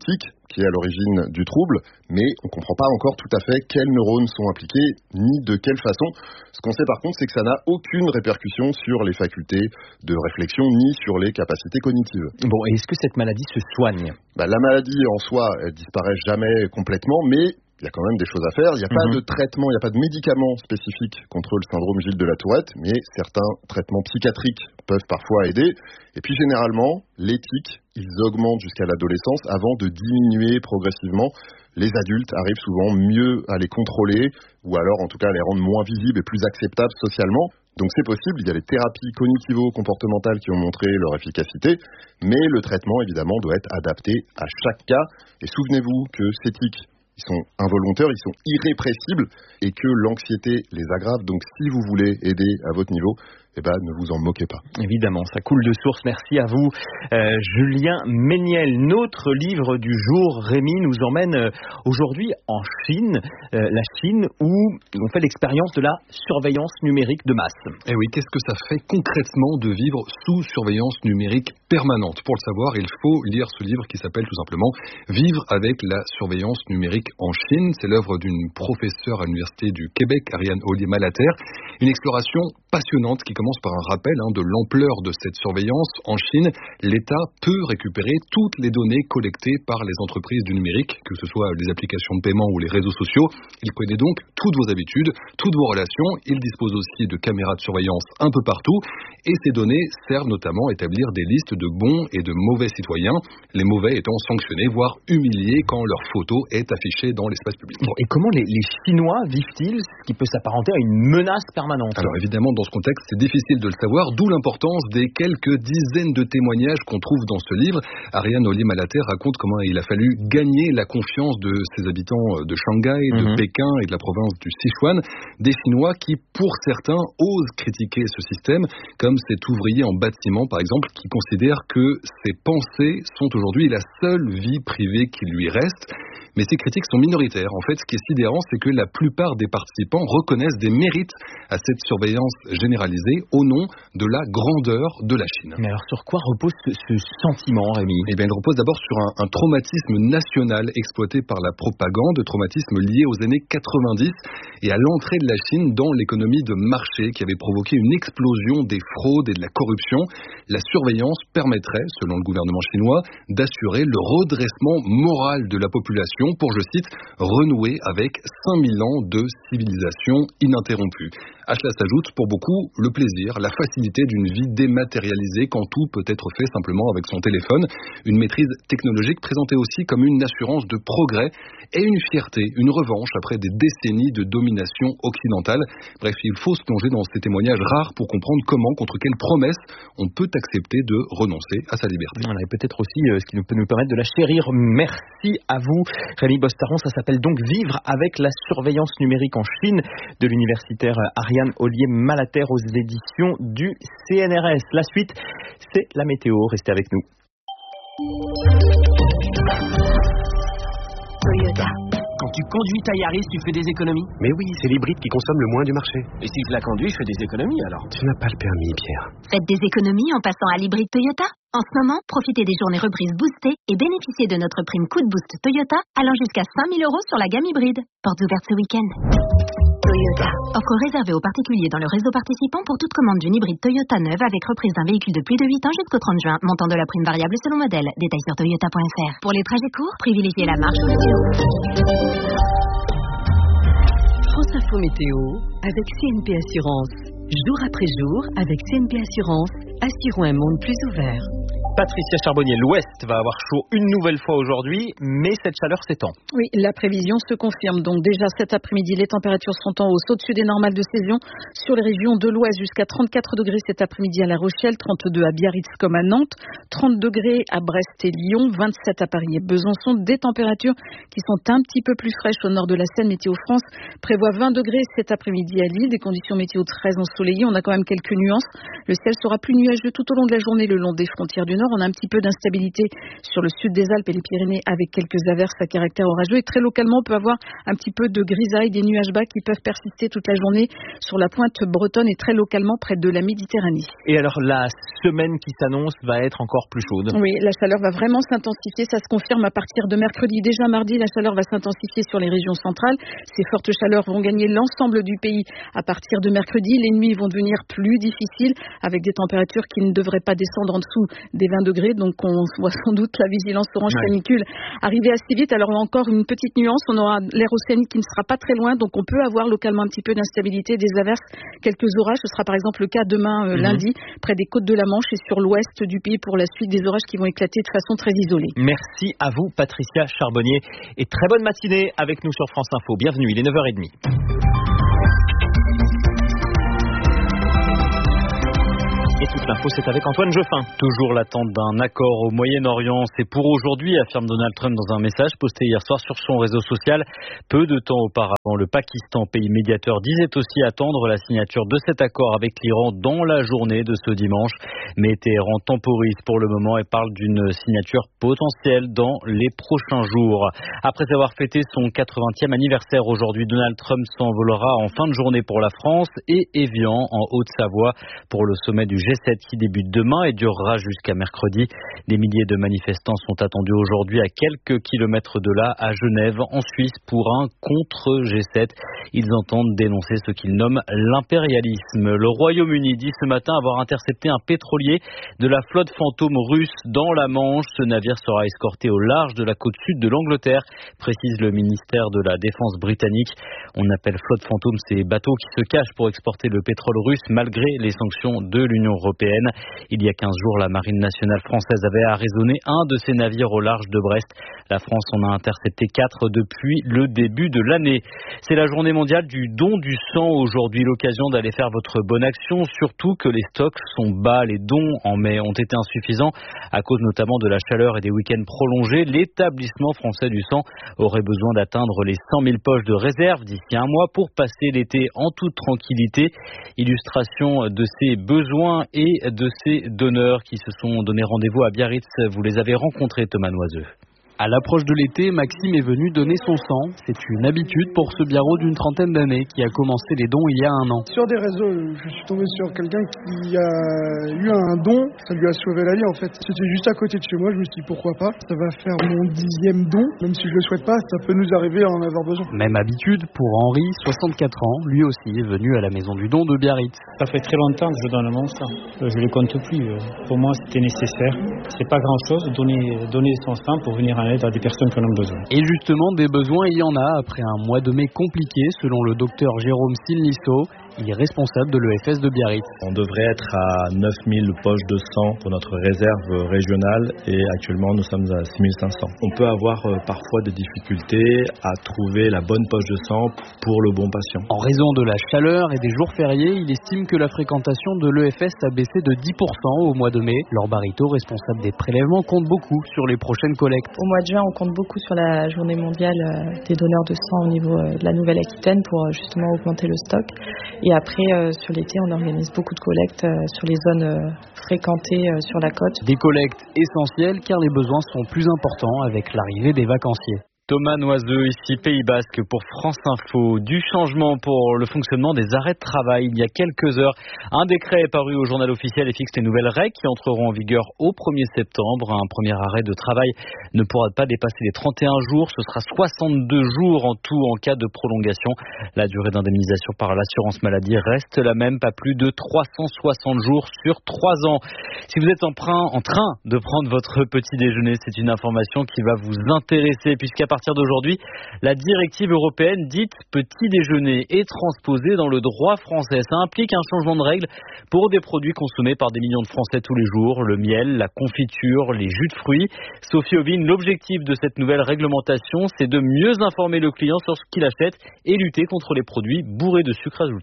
qui est à l'origine du trouble, mais on ne comprend pas encore tout à fait quels neurones sont impliqués, ni de quelle façon. Ce qu'on sait par contre, c'est que ça n'a aucune répercussion sur les facultés de réflexion, ni sur les capacités cognitives. Bon, et est-ce que cette maladie se soigne ? Bah, la maladie en soi, elle disparaît jamais complètement, mais il y a quand même des choses à faire. Il n'y a mmh. pas de traitement, il n'y a pas de médicaments spécifiques contre le syndrome Gilles de la Tourette, mais certains traitements psychiatriques peuvent parfois aider. Et puis généralement, les tics, ils augmentent jusqu'à l'adolescence avant de diminuer progressivement. Les adultes arrivent souvent mieux à les contrôler, ou alors en tout cas à les rendre moins visibles et plus acceptables socialement. Donc c'est possible, il y a les thérapies cognitivo-comportementales qui ont montré leur efficacité, mais le traitement évidemment doit être adapté à chaque cas. Et souvenez-vous que ces tics, ils sont involontaires, ils sont irrépressibles et que l'anxiété les aggrave. Donc si vous voulez aider à votre niveau, eh ben, ne vous en moquez pas. Évidemment, ça coule de source. Merci à vous, euh, Julien Méniel. Notre livre du jour, Rémi, nous emmène euh, aujourd'hui en Chine, euh, la Chine où on fait l'expérience de la surveillance numérique de masse. Et oui, qu'est-ce que ça fait concrètement de vivre sous surveillance numérique permanente ? Pour le savoir, il faut lire ce livre qui s'appelle tout simplement « Vivre avec la surveillance numérique en Chine ». C'est l'œuvre d'une professeure à l'Université du Québec, Ariane Ollier-Malater. Une exploration passionnante qui commence par un rappel hein, de l'ampleur de cette surveillance. En Chine, l'État peut récupérer toutes les données collectées par les entreprises du numérique, que ce soit les applications de paiement ou les réseaux sociaux. Il connaît donc toutes vos habitudes, toutes vos relations. Il dispose aussi de caméras de surveillance un peu partout. Et ces données servent notamment à établir des listes de bons et de mauvais citoyens, les mauvais étant sanctionnés, voire humiliés quand leur photo est affichée dans l'espace public. Bon, et comment les, les Chinois vivent-ils ce qui peut s'apparenter à une menace permanente ? Alors évidemment, dans ce contexte, c'est difficile de le savoir, d'où l'importance des quelques dizaines de témoignages qu'on trouve dans ce livre. Ariane Ollier-Malater raconte comment il a fallu gagner la confiance de ses habitants de Shanghai, de mmh. Pékin et de la province du Sichuan, des Chinois qui, pour certains, osent critiquer ce système, comme cet ouvrier en bâtiment, par exemple, qui considère que ses pensées sont aujourd'hui la seule vie privée qui lui reste. Mais ces critiques sont minoritaires. En fait, ce qui est sidérant, c'est que la plupart des participants reconnaissent des mérites à cette surveillance généralisée au nom de la grandeur de la Chine. Mais alors, sur quoi repose ce, ce sentiment, Rémi ? Eh bien, il repose d'abord sur un, un traumatisme national exploité par la propagande, traumatisme lié aux années quatre-vingt-dix et à l'entrée de la Chine dans l'économie de marché qui avait provoqué une explosion des fraudes et de la corruption. La surveillance permettrait, selon le gouvernement chinois, d'assurer le redressement moral de la population pour, je cite, renouer avec cinq mille ans de civilisation ininterrompue. À cela s'ajoute pour beaucoup le plaisir, la facilité d'une vie dématérialisée quand tout peut être fait simplement avec son téléphone. Une maîtrise technologique présentée aussi comme une assurance de progrès et une fierté, une revanche après des décennies de domination occidentale. Bref, il faut se plonger dans ces témoignages rares pour comprendre comment, contre quelles promesses, on peut accepter de renoncer à sa liberté. Voilà, et peut-être aussi euh, ce qui nous peut nous permettre de la chérir. Merci à vous, Rémi Bostaron. Ça s'appelle donc Vivre avec la surveillance numérique en Chine de l'universitaire Ariane Ollier-Malater aux éditions du C N R S. La suite, c'est la météo. Restez avec nous. Toyota. Quand tu conduis ta Yaris, tu fais des économies. Mais oui, c'est l'hybride qui consomme le moins du marché. Et si je la conduis, je fais des économies alors. Tu n'as pas le permis, Pierre. Faites des économies en passant à l'hybride Toyota. En ce moment, profitez des journées reprises boostées et bénéficiez de notre prime coup de boost Toyota allant jusqu'à cinq mille euros sur la gamme hybride. Portes ouvertes ce week-end. Toyota. Offre réservée aux particuliers dans le réseau participant pour toute commande d'une hybride Toyota neuve avec reprise d'un véhicule de plus de huit ans jusqu'au trente juin. Montant de la prime variable selon modèle. Détails sur toyota point f r. Pour les trajets courts, privilégiez la marche ou le vélo. France Info Météo avec C N P Assurance. Jour après jour, avec C N P Assurance, assurons un monde plus ouvert. Patricia Charbonnier, l'Ouest va avoir chaud une nouvelle fois aujourd'hui, mais cette chaleur s'étend. Oui, la prévision se confirme. Donc déjà cet après-midi, les températures sont en hausse au-dessus des normales de saison sur les régions de l'Ouest jusqu'à trente-quatre degrés cet après-midi à La Rochelle, trente-deux à Biarritz comme à Nantes, trente degrés à Brest et Lyon, vingt-sept à Paris et Besançon. Des températures qui sont un petit peu plus fraîches au nord de la Seine. Météo France prévoit vingt degrés cet après-midi à Lille. Des conditions météo très ensoleillées. On a quand même quelques nuances. Le ciel sera plus nuageux tout au long de la journée le long des frontières du Nord. nord. On a un petit peu d'instabilité sur le sud des Alpes et les Pyrénées avec quelques averses à caractère orageux. Et très localement, on peut avoir un petit peu de grisaille, des nuages bas qui peuvent persister toute la journée sur la pointe bretonne et très localement près de la Méditerranée. Et alors, la semaine qui s'annonce va être encore plus chaude. Oui, la chaleur va vraiment s'intensifier. Ça se confirme à partir de mercredi. Déjà mardi, la chaleur va s'intensifier sur les régions centrales. Ces fortes chaleurs vont gagner l'ensemble du pays à partir de mercredi. Les nuits vont devenir plus difficiles avec des températures qui ne devraient pas descendre en dessous des vingt degrés. Donc, on voit sans doute la vigilance orange ouais. canicule arriver assez vite. Alors, encore une petite nuance. On aura l'air océanique qui ne sera pas très loin. Donc, on peut avoir localement un petit peu d'instabilité, des averses, quelques orages. Ce sera par exemple le cas demain, euh, mmh. lundi, près des côtes de la Manche et sur l'ouest du pays pour la suite, des orages qui vont éclater de façon très isolée. Merci à vous, Patricia Charbonnier. Et très bonne matinée avec nous sur France Info. Bienvenue, il est neuf heures trente. Et toute l'info, c'est avec Antoine Geoffin. Toujours l'attente d'un accord au Moyen-Orient. C'est pour aujourd'hui, affirme Donald Trump dans un message posté hier soir sur son réseau social. Peu de temps auparavant, le Pakistan, pays médiateur, disait aussi attendre la signature de cet accord avec l'Iran dans la journée de ce dimanche. Mais Téhéran temporise pour le moment et parle d'une signature potentielle dans les prochains jours. Après avoir fêté son quatre-vingtième anniversaire aujourd'hui, Donald Trump s'envolera en fin de journée pour la France et Évian en Haute-Savoie pour le sommet du G sept qui débute demain et durera jusqu'à mercredi. Des milliers de manifestants sont attendus aujourd'hui à quelques kilomètres de là, à Genève, en Suisse, pour un contre-G sept. Ils entendent dénoncer ce qu'ils nomment l'impérialisme. Le Royaume-Uni dit ce matin avoir intercepté un pétrolier de la flotte fantôme russe dans la Manche. Ce navire sera escorté au large de la côte sud de l'Angleterre, précise le ministère de la Défense britannique. On appelle flotte fantôme ces bateaux qui se cachent pour exporter le pétrole russe malgré les sanctions de l'Union européenne. Il y a quinze jours, la marine nationale française avait arraisonné un de ses navires au large de Brest. La France en a intercepté quatre depuis le début de l'année. C'est la journée mondiale du don du sang aujourd'hui, l'occasion d'aller faire votre bonne action, surtout que les stocks sont bas. Les dons en mai ont été insuffisants à cause notamment de la chaleur et des week-ends prolongés. L'établissement français du sang aurait besoin d'atteindre les cent mille poches de réserve d'ici un mois pour passer l'été en toute tranquillité. Illustration de ces besoins et de ces donneurs qui se sont donné rendez-vous à Biarritz. Vous les avez rencontrés, Thomas Noiseux. À l'approche de l'été, Maxime est venu donner son sang. C'est une habitude pour ce biarrot d'une trentaine d'années qui a commencé les dons il y a un an. Sur des réseaux, je suis tombé sur quelqu'un qui a eu un don. Ça lui a sauvé la vie en fait. C'était juste à côté de chez moi. Je me suis dit pourquoi pas. Ça va faire mon dixième don. Même si je le souhaite pas, ça peut nous arriver à en avoir besoin. Même habitude pour Henri, soixante-quatre ans. Lui aussi est venu à la maison du don de Biarritz. Ça fait très longtemps que je donne mon sang. Je les compte plus. Pour moi, c'était nécessaire. C'est pas grand chose. Donner, donner son sang pour venir en aide à des personnes qui en ont besoin. Et justement, des besoins, il y en a après un mois de mai compliqué, selon le docteur Jérôme Silnisso. Il est responsable de l'E F S de Biarritz. On devrait être à neuf mille poches de sang pour notre réserve régionale et actuellement nous sommes à six mille cinq cents. On peut avoir parfois des difficultés à trouver la bonne poche de sang pour le bon patient. En raison de la chaleur et des jours fériés, il estime que la fréquentation de l'E F S a baissé de dix pour cent au mois de mai. Laure Barito, responsable des prélèvements, compte beaucoup sur les prochaines collectes. Au mois de juin, on compte beaucoup sur la journée mondiale des donneurs de sang au niveau de la Nouvelle-Aquitaine pour justement augmenter le stock. Et après, euh, sur l'été, on organise beaucoup de collectes euh, sur les zones euh, fréquentées euh, sur la côte. Des collectes essentielles car les besoins sont plus importants avec l'arrivée des vacanciers. Thomas Noiseux, ici Pays Basque pour France Info. Du changement pour le fonctionnement des arrêts de travail. Il y a quelques heures, un décret est paru au journal officiel et fixe les nouvelles règles qui entreront en vigueur au premier septembre. Un premier arrêt de travail ne pourra pas dépasser les trente et un jours. Ce sera soixante-deux jours en tout en cas de prolongation. La durée d'indemnisation par l'assurance maladie reste la même, pas plus de trois cent soixante jours sur trois ans. Si vous êtes en train, en train de prendre votre petit déjeuner, c'est une information qui va vous intéresser puisqu'à À partir d'aujourd'hui, la directive européenne dite petit déjeuner est transposée dans le droit français. Ça implique un changement de règles pour des produits consommés par des millions de Français tous les jours, le miel, la confiture, les jus de fruits. Sophie Ovine, l'objectif de cette nouvelle réglementation, c'est de mieux informer le client sur ce qu'il achète et lutter contre les produits bourrés de sucre ajouté.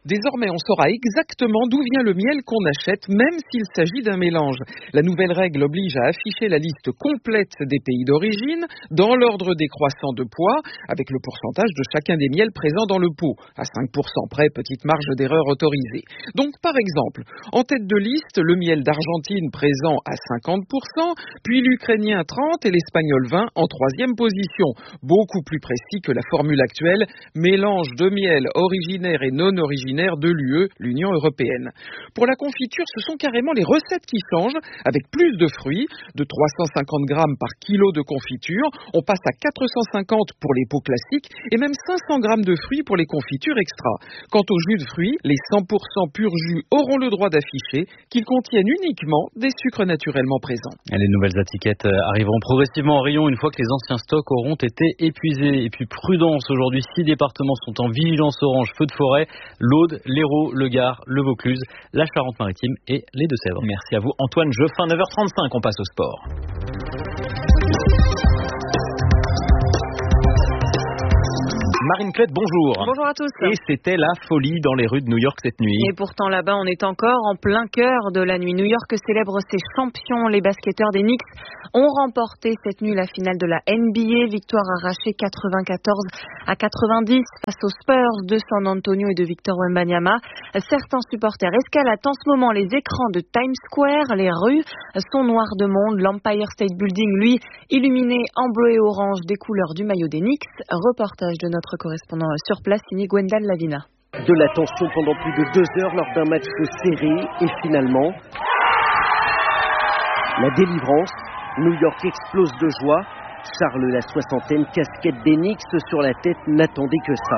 Désormais, on saura exactement d'où vient le miel qu'on achète, même s'il s'agit d'un mélange. La nouvelle règle oblige à afficher la liste complète des pays d'origine, dans l'ordre décroissant de poids, avec le pourcentage de chacun des miels présents dans le pot. À cinq pour cent près, petite marge d'erreur autorisée. Donc, par exemple, en tête de liste, le miel d'Argentine présent à cinquante pour cent, puis l'Ukrainien à trente pour cent et l'Espagnol vingt pour cent en troisième position. Beaucoup plus précis que la formule actuelle, mélange de miel originaire et non originaire de l'U E, l'Union européenne. Pour la confiture, ce sont carrément les recettes qui changent, avec plus de fruits, de trois cent cinquante grammes par kilo de confiture, on passe à quatre cent cinquante pour les pots classiques et même cinq cents grammes de fruits pour les confitures extra. Quant aux jus de fruits, les cent pour cent pur jus auront le droit d'afficher qu'ils contiennent uniquement des sucres naturellement présents. Les nouvelles étiquettes arriveront progressivement en rayon une fois que les anciens stocks auront été épuisés. Et puis prudence, aujourd'hui, six départements sont en vigilance orange feu de forêt: l'Aude, l'Hérault, le Gard, le Vaucluse, la Charente-Maritime et les Deux-Sèvres. Merci à vous Antoine Geoffrin. neuf heures trente-cinq, on passe au sport. Marine Clette, bonjour. Bonjour à tous. Et c'était la folie dans les rues de New York cette nuit. Et pourtant là-bas, on est encore en plein cœur de la nuit. New York célèbre ses champions. Les basketteurs des Knicks ont remporté cette nuit la finale de la N B A. Victoire arrachée quatre-vingt-quatorze à quatre-vingt-dix face aux Spurs de San Antonio et de Victor Wembanyama. Certains supporters escaladent en ce moment les écrans de Times Square. Les rues sont noires de monde. L'Empire State Building, lui, illuminé en bleu et orange des couleurs du maillot des Knicks. Reportage de notre correspondant sur place, signé Gwendal Lavina. De la tension pendant plus de deux heures lors d'un match serré et finalement la délivrance. New York explose de joie. Charles, la soixantaine, casquette des Knicks sur la tête, n'attendait que ça.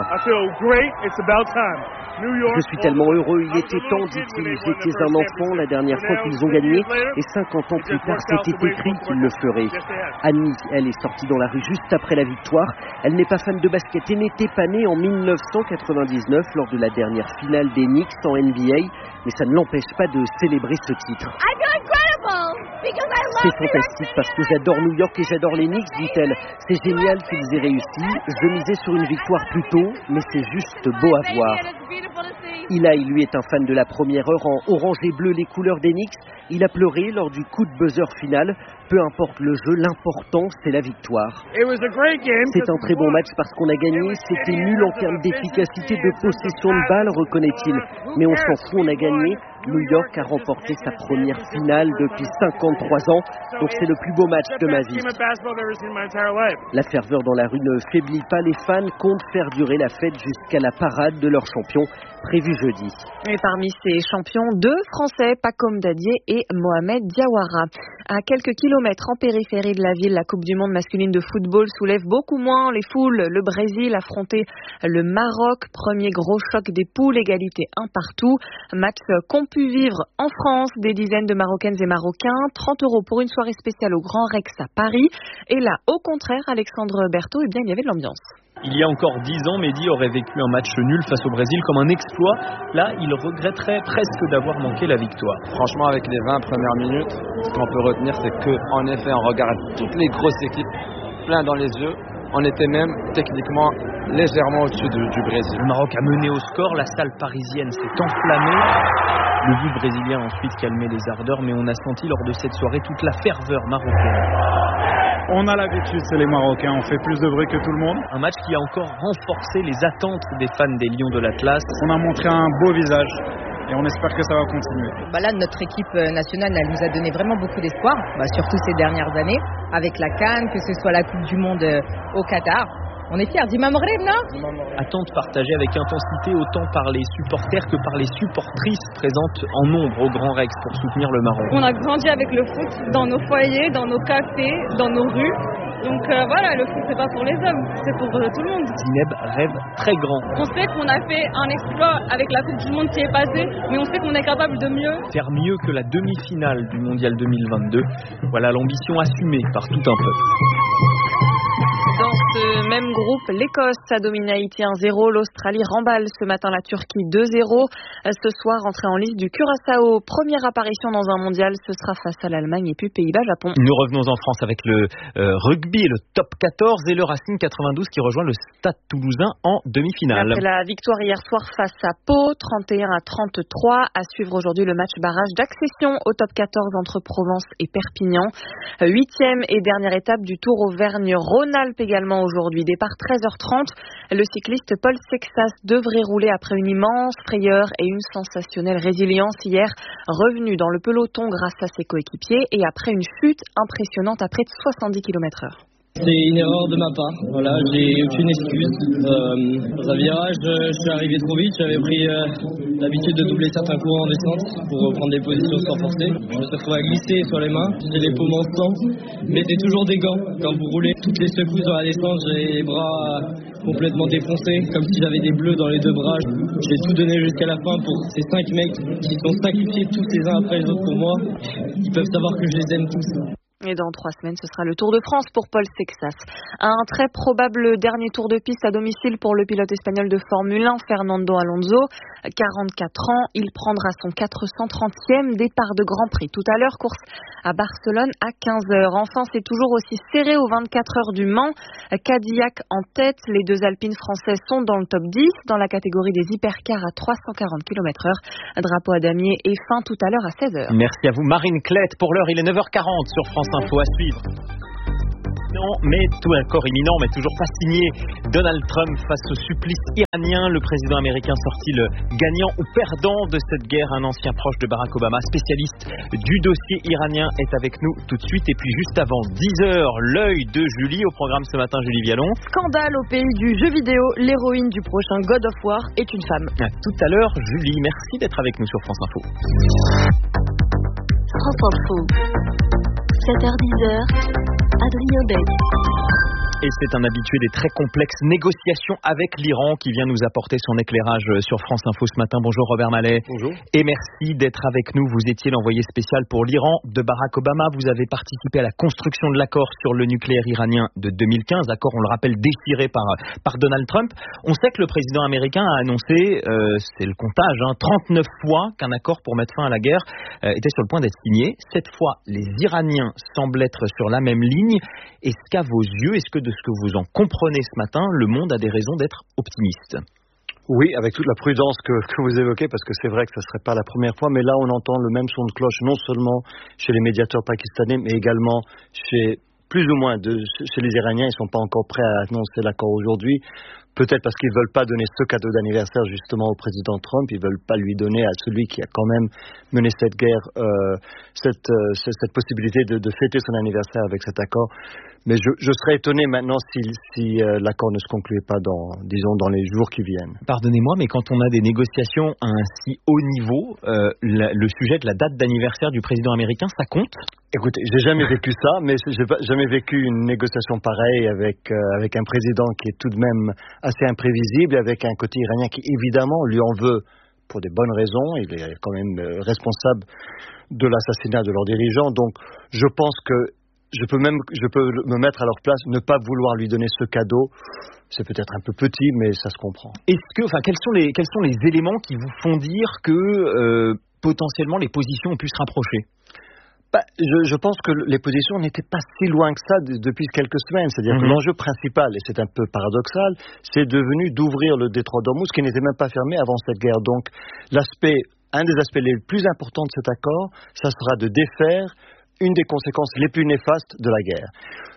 Je suis tellement heureux, il était temps, dit-il. J'étais un enfant la dernière fois qu'ils ont gagné et cinquante ans plus tard, c'était écrit qu'ils le feraient. Annie, elle, est sortie dans la rue juste après la victoire. Elle n'est pas fan de basket et n'était pas née en mille neuf cent quatre-vingt-dix-neuf lors de la dernière finale des Knicks en N B A, mais ça ne l'empêche pas de célébrer ce titre. C'est fantastique parce que j'adore New York et j'adore les Knicks, dit-elle. C'est génial qu'ils aient réussi. Je misais sur une victoire plus tôt, mais c'est juste beau à voir. Eli, lui, est un fan de la première heure en orange et bleu, les couleurs des Knicks. Il a pleuré lors du coup de buzzer final. Peu importe le jeu, l'important, c'est la victoire. C'est un très bon match parce qu'on a gagné. C'était nul en termes d'efficacité, de possession de balle, reconnaît-il. Mais on s'en fout, on a gagné. New York a remporté sa première finale depuis cinquante-trois ans, donc c'est le plus beau match de ma vie. La ferveur dans la rue ne faiblit pas, les fans comptent faire durer la fête jusqu'à la parade de leur champion, prévue jeudi. Et parmi ces champions, deux Français, Pacom Dadier et Mohamed Diawara. À quelques kilomètres en périphérie de la ville, la Coupe du Monde masculine de football soulève beaucoup moins les foules. Le Brésil affrontait le Maroc, premier gros choc des poules, égalité un partout. Match qu'ont pu vivre en France des dizaines de Marocaines et Marocains. trente euros pour une soirée spéciale au Grand Rex à Paris. Et là, au contraire, Alexandre Berthaud, eh bien, il y avait de l'ambiance. Il y a encore dix ans, Mehdi aurait vécu un match nul face au Brésil comme un exploit. Là, il regretterait presque d'avoir manqué la victoire. Franchement, avec les vingt premières minutes, ce qu'on peut retenir, c'est qu'en effet, on regarde toutes les grosses équipes plein dans les yeux. On était même techniquement légèrement au-dessus du, du Brésil. Le Maroc a mené au score, la salle parisienne s'est enflammée. Le but brésilien a ensuite calmé les ardeurs, mais on a senti lors de cette soirée toute la ferveur marocaine. On a l'habitude, c'est les Marocains, on fait plus de bruit que tout le monde. Un match qui a encore renforcé les attentes des fans des Lions de l'Atlas. On a montré un beau visage et on espère que ça va continuer. Bah là, notre équipe nationale, elle nous a donné vraiment beaucoup d'espoir, bah surtout ces dernières années, avec la CAN, que ce soit la Coupe du Monde au Qatar. On est fiers, Dima Maghreb, non ? Attente partagée avec intensité autant par les supporters que par les supportrices présentes en nombre au Grand Rex pour soutenir le Maroc. On a grandi avec le foot dans nos foyers, dans nos cafés, dans nos rues. Donc euh, voilà, le foot c'est pas pour les hommes, c'est pour euh, tout le monde. Zineb rêve très grand. On sait qu'on a fait un exploit avec la Coupe du Monde qui est passée, mais on sait qu'on est capable de mieux. Faire mieux que la demi-finale du Mondial deux mille vingt-deux. Voilà l'ambition assumée par tout un peuple. Dans ce même groupe, l'Écosse a dominé Haïti un zéro. L'Australie remballe ce matin la Turquie deux zéro. Ce soir, entrée en lice du Curaçao. Première apparition dans un mondial, ce sera face à l'Allemagne et puis Pays-Bas-Japon. Nous revenons en France avec le euh, rugby, le top quatorze et le Racing quatre-vingt-douze qui rejoint le Stade Toulousain en demi-finale. Après la victoire hier soir face à Pau, trente et un à trente-trois. À suivre aujourd'hui le match barrage d'accession au top quatorze entre Provence et Perpignan. Huitième et dernière étape du Tour Auvergne-Rhône-Alpes également aujourd'hui. Départ treize heures trente. Le cycliste Paul Sexas devrait rouler après une immense frayeur et une sensationnelle résilience hier. Revenu dans le peloton grâce à ses coéquipiers et après une chute impressionnante à près de soixante-dix kilomètres heure. C'est une erreur de ma part. Voilà, j'ai aucune excuse. Euh, dans un virage, je suis arrivé trop vite. J'avais pris euh, l'habitude de doubler certains courants en descente pour prendre des positions sans forcer. Je me suis retrouvé à glisser sur les mains. J'ai les paumes en sang. Mettez toujours des gants quand vous roulez. Toutes les secousses dans la descente, j'ai les bras complètement défoncés, comme si j'avais des bleus dans les deux bras. J'ai tout donné jusqu'à la fin pour ces cinq mecs qui sont sacrifiés tous les uns après les autres pour moi. Ils peuvent savoir que je les aime tous. Et dans trois semaines, ce sera le Tour de France pour Paul Sexas. Un très probable dernier tour de piste à domicile pour le pilote espagnol de Formule un, Fernando Alonso. quarante-quatre ans, il prendra son quatre cent trentième départ de Grand Prix. Tout à l'heure, course à Barcelone à quinze heures. Enfin, c'est toujours aussi serré aux vingt-quatre heures du Mans. Cadillac en tête, les deux Alpines françaises sont dans le top dix dans la catégorie des hypercars à trois cent quarante kilomètres heure. Drapeau à damier et fin tout à l'heure à seize heures. Merci à vous Marine Klett. Pour l'heure, il est neuf heures quarante sur France Info à suivre. Non, mais tout encore imminent, mais toujours pas signé. Donald Trump face au supplice iranien. Le président américain sort-il gagnant ou perdant de cette guerre? Un ancien proche de Barack Obama, spécialiste du dossier iranien, est avec nous tout de suite. Et puis juste avant dix heures, l'œil de Julie. Au programme ce matin, Julie Vialon. Scandale au pays du jeu vidéo. L'héroïne du prochain God of War est une femme. À tout à l'heure, Julie. Merci d'être avec nous sur France Info. France Info. sept heures dix, Adrien Beck. Et c'est un habitué des très complexes négociations avec l'Iran qui vient nous apporter son éclairage sur France Info ce matin. Bonjour Robert Mallet. Bonjour. Et merci d'être avec nous. Vous étiez l'envoyé spécial pour l'Iran de Barack Obama. Vous avez participé à la construction de l'accord sur le nucléaire iranien de deux mille quinze. Accord, on le rappelle, déchiré par, par Donald Trump. On sait que le président américain a annoncé, euh, c'est le comptage, hein, trente-neuf fois qu'un accord pour mettre fin à la guerre euh, était sur le point d'être signé. Cette fois, les Iraniens semblent être sur la même ligne. Est-ce qu'à vos yeux, est-ce que de ce que vous en comprenez ce matin, le monde a des raisons d'être optimiste? Oui, avec toute la prudence que, que vous évoquez, parce que c'est vrai que ce ne serait pas la première fois, mais là on entend le même son de cloche, non seulement chez les médiateurs pakistanais, mais également chez plus ou moins de, chez les Iraniens. Ils ne sont pas encore prêts à annoncer l'accord aujourd'hui. Peut-être parce qu'ils ne veulent pas donner ce cadeau d'anniversaire justement au président Trump. Ils ne veulent pas lui donner à celui qui a quand même mené cette guerre, euh, cette, euh, cette possibilité de, de fêter son anniversaire avec cet accord. Mais je, je serais étonné maintenant si, si euh, l'accord ne se concluait pas dans, disons, dans les jours qui viennent. Pardonnez-moi, mais quand on a des négociations à un si haut niveau, euh, la, le sujet de la date d'anniversaire du président américain, ça compte? Écoutez, j'ai jamais vécu ça, mais j'ai jamais vécu une négociation pareille avec euh, avec un président qui est tout de même assez imprévisible, avec un côté iranien qui évidemment lui en veut pour des bonnes raisons. Il est quand même euh, responsable de l'assassinat de leurs dirigeants. Donc, je pense que je peux même je peux me mettre à leur place, ne pas vouloir lui donner ce cadeau. C'est peut-être un peu petit, mais ça se comprend. Est-ce que, enfin, quels sont les quels sont les éléments qui vous font dire que euh, potentiellement les positions ont pu se rapprocher? Bah, je, je pense que les positions n'étaient pas si loin que ça de, depuis quelques semaines. C'est-à-dire mm-hmm. que l'enjeu principal, et c'est un peu paradoxal, c'est devenu d'ouvrir le détroit d'Ormuz, qui n'était même pas fermé avant cette guerre. Donc, l'aspect, un des aspects les plus importants de cet accord, ça sera de défaire une des conséquences les plus néfastes de la guerre.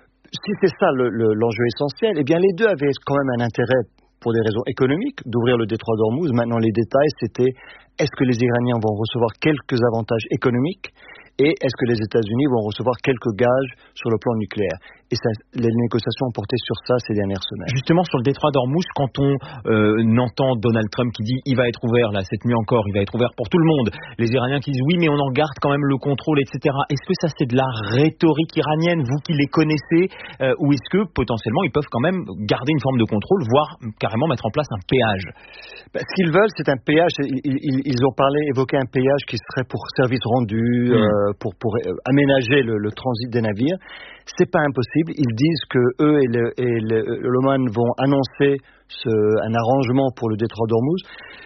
Si c'est ça le, le, l'enjeu essentiel, eh bien les deux avaient quand même un intérêt, pour des raisons économiques, d'ouvrir le détroit d'Ormuz. Maintenant, les détails, c'était est-ce que les Iraniens vont recevoir quelques avantages économiques et est-ce que les États-Unis vont recevoir quelques gages sur le plan nucléaire. Et ça, les négociations ont porté sur ça ces dernières semaines. Justement, sur le détroit d'Ormuz, quand on euh, entend Donald Trump qui dit il va être ouvert, là, cette nuit encore, il va être ouvert pour tout le monde. Les Iraniens qui disent oui, mais on en garde quand même le contrôle, et cetera. Est-ce que ça, c'est de la rhétorique iranienne, vous qui les connaissez, euh, ou est-ce que potentiellement ils peuvent quand même garder une forme de contrôle, voire carrément mettre en place un péage? Ben, ce qu'ils veulent, c'est un péage. Ils, ils, ils ont parlé, évoqué un péage qui serait pour service rendu, mmh. euh, pour, pour euh, aménager le, le transit des navires. C'est pas impossible. possible. Ils disent que eux et le, et le, l'Oman vont annoncer ce, un arrangement pour le détroit d'Ormuz.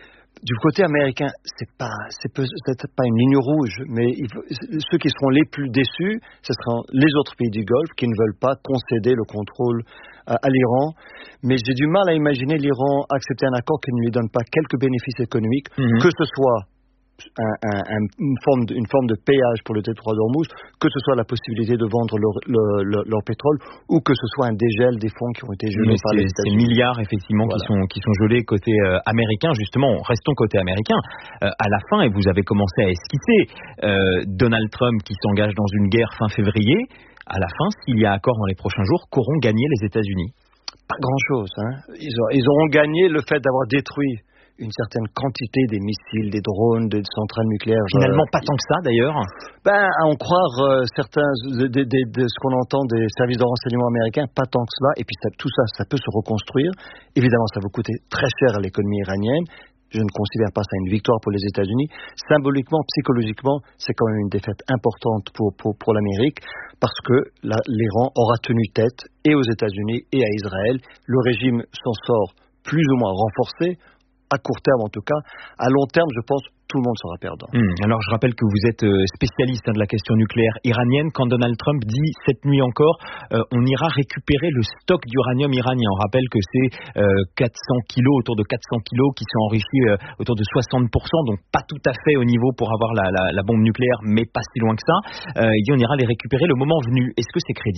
Du côté américain, c'est pas, c'est peut-être pas une ligne rouge, mais il faut, ceux qui seront les plus déçus, ce seront les autres pays du Golfe qui ne veulent pas concéder le contrôle à, à l'Iran. Mais j'ai du mal à imaginer l'Iran accepter un accord qui ne lui donne pas quelques bénéfices économiques, mm-hmm. que ce soit Un, un, une, forme de, une forme de péage pour le détroit d'Ormuz, que ce soit la possibilité de vendre leur, leur, leur, leur pétrole ou que ce soit un dégel des fonds qui ont été gelés par les États-Unis. Ces milliards effectivement voilà. qui sont qui sont gelés côté euh, américain. Justement, restons côté américain. Euh, à la fin, et vous avez commencé à esquisser euh, Donald Trump qui s'engage dans une guerre fin février. À la fin, s'il y a accord dans les prochains jours, qu'auront gagné les États-Unis? Pas grand-chose. Hein. Ils, ont, ils auront gagné le fait d'avoir détruit une certaine quantité des missiles, des drones, des centrales nucléaires. Finalement, euh, pas tant que ça, d'ailleurs. Ben, à en croire euh, certains de, de, de, de ce qu'on entend des services de renseignement américains, pas tant que cela. Et puis ça, tout ça, ça peut se reconstruire. Évidemment, ça va coûter très cher à l'économie iranienne. Je ne considère pas ça une victoire pour les États-Unis. Symboliquement, psychologiquement, c'est quand même une défaite importante pour, pour, pour l'Amérique, parce que la, l'Iran aura tenu tête et aux États-Unis et à Israël. Le régime s'en sort plus ou moins renforcé, à court terme en tout cas. À long terme, je pense, tout le monde sera perdant. Mmh. Alors, je rappelle que vous êtes spécialiste hein, de la question nucléaire iranienne. Quand Donald Trump dit cette nuit encore, euh, on ira récupérer le stock d'uranium iranien. On rappelle que c'est euh, quatre cents kilos, autour de quatre cents kilos, qui sont enrichis euh, autour de soixante pour cent, donc pas tout à fait au niveau pour avoir la, la, la bombe nucléaire, mais pas si loin que ça. Euh, il dit on ira les récupérer le moment venu. Est-ce que c'est crédible ?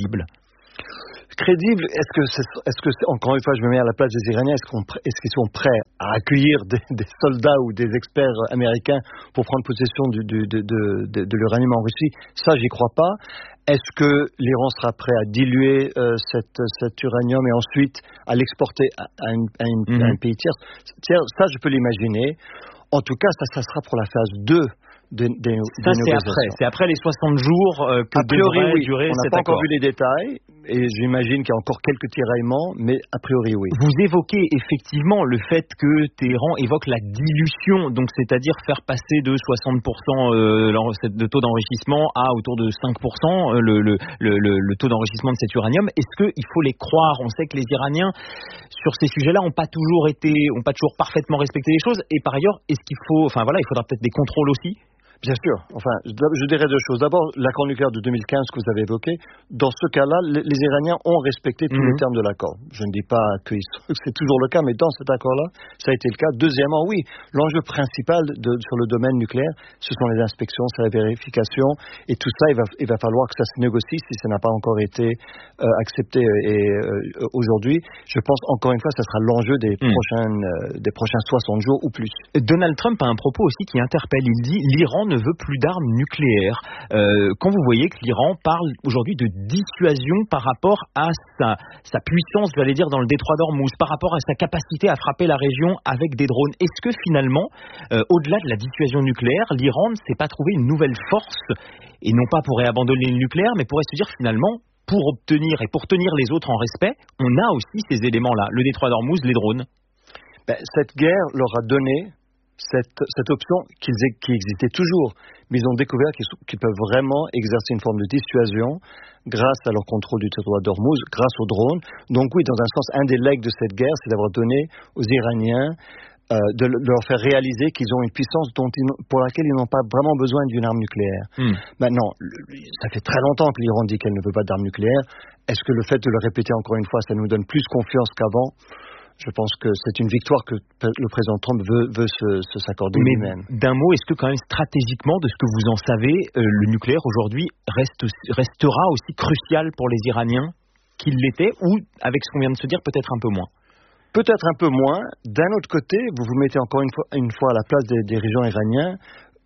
Crédible, est-ce que, c'est, est-ce que c'est, encore une fois, je me mets à la place des Iraniens, est-ce, qu'on, est-ce qu'ils sont prêts à accueillir des, des soldats ou des experts américains pour prendre possession du, du, de, de, de, de l'uranium en Russie? Ça, j'y crois pas. Est-ce que l'Iran sera prêt à diluer euh, cette, cet uranium et ensuite à l'exporter à, à, une, à, une, mm-hmm. à un pays tiers? Ça, je peux l'imaginer. En tout cas, ça, ça sera pour la phase deux. De, de, ça, de c'est après. C'est après les soixante jours euh, que a priori, devrait oui. durer cet accord. On n'a pas encore vu les détails et j'imagine qu'il y a encore quelques tiraillements, mais a priori, oui. Vous évoquez effectivement le fait que Téhéran évoque la dilution, donc c'est-à-dire faire passer de soixante pour cent euh, de taux d'enrichissement à autour de cinq pour cent euh, le, le, le, le taux d'enrichissement de cet uranium. Est-ce qu'il faut les croire? On sait que les Iraniens, sur ces sujets-là, n'ont pas toujours été, n'ont pas toujours parfaitement respecté les choses. Et par ailleurs, est-ce qu'il faut, enfin voilà, il faudra peut-être des contrôles aussi? Bien sûr. Enfin, je, je dirais deux choses. D'abord, l'accord nucléaire de deux mille quinze que vous avez évoqué. Dans ce cas-là, les, les Iraniens ont respecté tous mmh. les termes de l'accord. Je ne dis pas que c'est toujours le cas, mais dans cet accord-là, ça a été le cas. Deuxièmement, oui, l'enjeu principal de, sur le domaine nucléaire, ce sont les inspections, c'est la vérification, et tout ça, il va, il va falloir que ça se négocie si ça n'a pas encore été euh, accepté. Et euh, aujourd'hui, je pense encore une fois, ça sera l'enjeu des mmh. prochaines, euh, des prochains soixante jours ou plus. Donald Trump a un propos aussi qui interpelle. Il dit l'Iran ne veut plus d'armes nucléaires. Euh, quand vous voyez que l'Iran parle aujourd'hui de dissuasion par rapport à sa, sa puissance, j'allais dire, dans le détroit d'Ormuz, par rapport à sa capacité à frapper la région avec des drones, est-ce que finalement, euh, au-delà de la dissuasion nucléaire, l'Iran ne s'est pas trouvé une nouvelle force, et non pas pourrait abandonner le nucléaire, mais pourrait se dire finalement, pour obtenir et pour tenir les autres en respect, on a aussi ces éléments-là, le détroit d'Ormuz, les drones. Ben, cette guerre leur a donné Cette, cette option qu'ils, qui existait toujours, mais ils ont découvert qu'ils, qu'ils peuvent vraiment exercer une forme de dissuasion grâce à leur contrôle du territoire d'Ormuz, grâce aux drones. Donc oui, dans un sens, un des legs de cette guerre, c'est d'avoir donné aux Iraniens euh, de, de leur faire réaliser qu'ils ont une puissance dont ils, pour laquelle ils n'ont pas vraiment besoin d'une arme nucléaire. Mm. Maintenant, ça fait très longtemps que l'Iran dit qu'elle ne veut pas d'arme nucléaire. Est-ce que le fait de le répéter encore une fois, ça nous donne plus confiance qu'avant ? Je pense que c'est une victoire que le président Trump veut, veut se, se s'accorder Mais lui-même. D'un mot, est-ce que quand même stratégiquement, de ce que vous en savez, euh, le nucléaire aujourd'hui reste, restera aussi crucial pour les Iraniens qu'il l'était, ou avec ce qu'on vient de se dire, peut-être un peu moins? Peut-être un peu moins. D'un autre côté, vous vous mettez encore une fois, une fois à la place des dirigeants iraniens.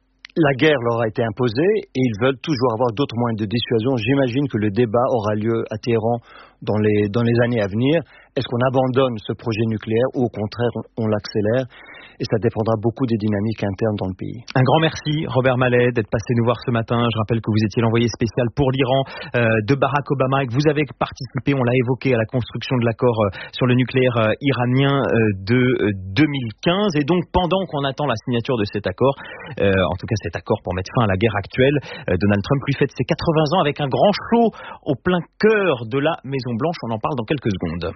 La guerre leur a été imposée et ils veulent toujours avoir d'autres moyens de dissuasion. J'imagine que le débat aura lieu à Téhéran dans les, dans les années à venir. Est-ce qu'on abandonne ce projet nucléaire ou au contraire on, on l'accélère? et ça dépendra beaucoup des dynamiques internes dans le pays. Un grand merci Robert Mallet d'être passé nous voir ce matin. Je rappelle que vous étiez l'envoyé spécial pour l'Iran euh, de Barack Obama et que vous avez participé, on l'a évoqué, à la construction de l'accord euh, sur le nucléaire euh, iranien euh, de euh, deux mille quinze. Et donc pendant qu'on attend la signature de cet accord, euh, en tout cas cet accord pour mettre fin à la guerre actuelle, euh, Donald Trump lui fête ses quatre-vingts ans avec un grand show au plein cœur de la Maison Blanche. On en parle dans quelques secondes.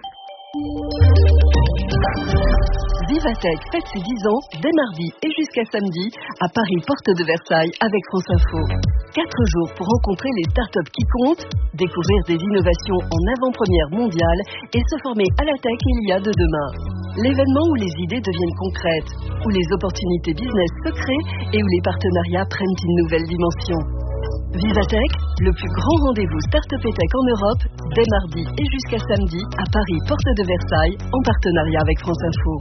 Vivatech fête ses dix ans dès mardi et jusqu'à samedi à Paris, porte de Versailles avec France Info. Quatre jours pour rencontrer les startups qui comptent, découvrir des innovations en avant-première mondiale et se former à la tech il y a de demain. L'événement où les idées deviennent concrètes, où les opportunités business se créent et où les partenariats prennent une nouvelle dimension. Vivatech, le plus grand rendez-vous Start-up et Tech en Europe, dès mardi et jusqu'à samedi à Paris, porte de Versailles, en partenariat avec France Info.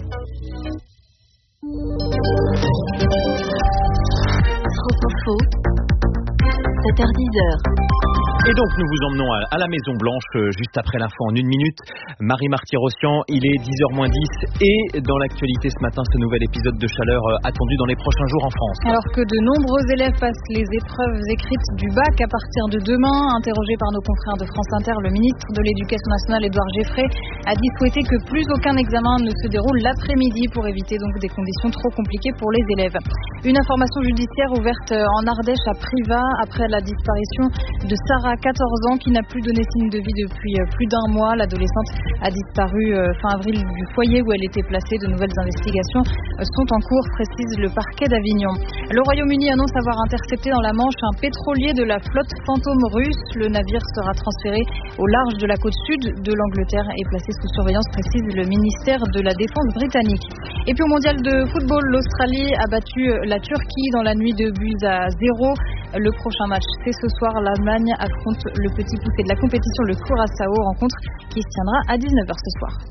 France Info, sept heures dix. Et donc nous vous emmenons à, à la Maison Blanche euh, juste après l'info en une minute. Marie Marty-Rossian, il est dix heures moins dix et dans l'actualité ce matin, ce nouvel épisode de chaleur euh, attendu dans les prochains jours en France. Alors que de nombreux élèves passent les épreuves écrites du bac à partir de demain, interrogé par nos confrères de France Inter, le ministre de l'Éducation nationale Édouard Géfrey a dit souhaiter que plus aucun examen ne se déroule l'après-midi pour éviter donc des conditions trop compliquées pour les élèves. Une information judiciaire ouverte en Ardèche à Privas après la disparition de Sarah, quatorze ans, qui n'a plus donné signe de vie depuis plus d'un mois. L'adolescente a disparu fin avril du foyer où elle était placée. De nouvelles investigations sont en cours, précise le parquet d'Avignon. Le Royaume-Uni annonce avoir intercepté dans la Manche un pétrolier de la flotte fantôme russe. Le navire sera transféré au large de la côte sud de l'Angleterre et placé sous surveillance, précise le ministère de la Défense britannique. Et puis au mondial de football, l'Australie a battu la Turquie dans la nuit de buts à zéro. Le prochain match, c'est ce soir. L'Allemagne affronte le petit poussé de la compétition, le Curaçao, rencontre qui se tiendra à dix-neuf heures ce soir.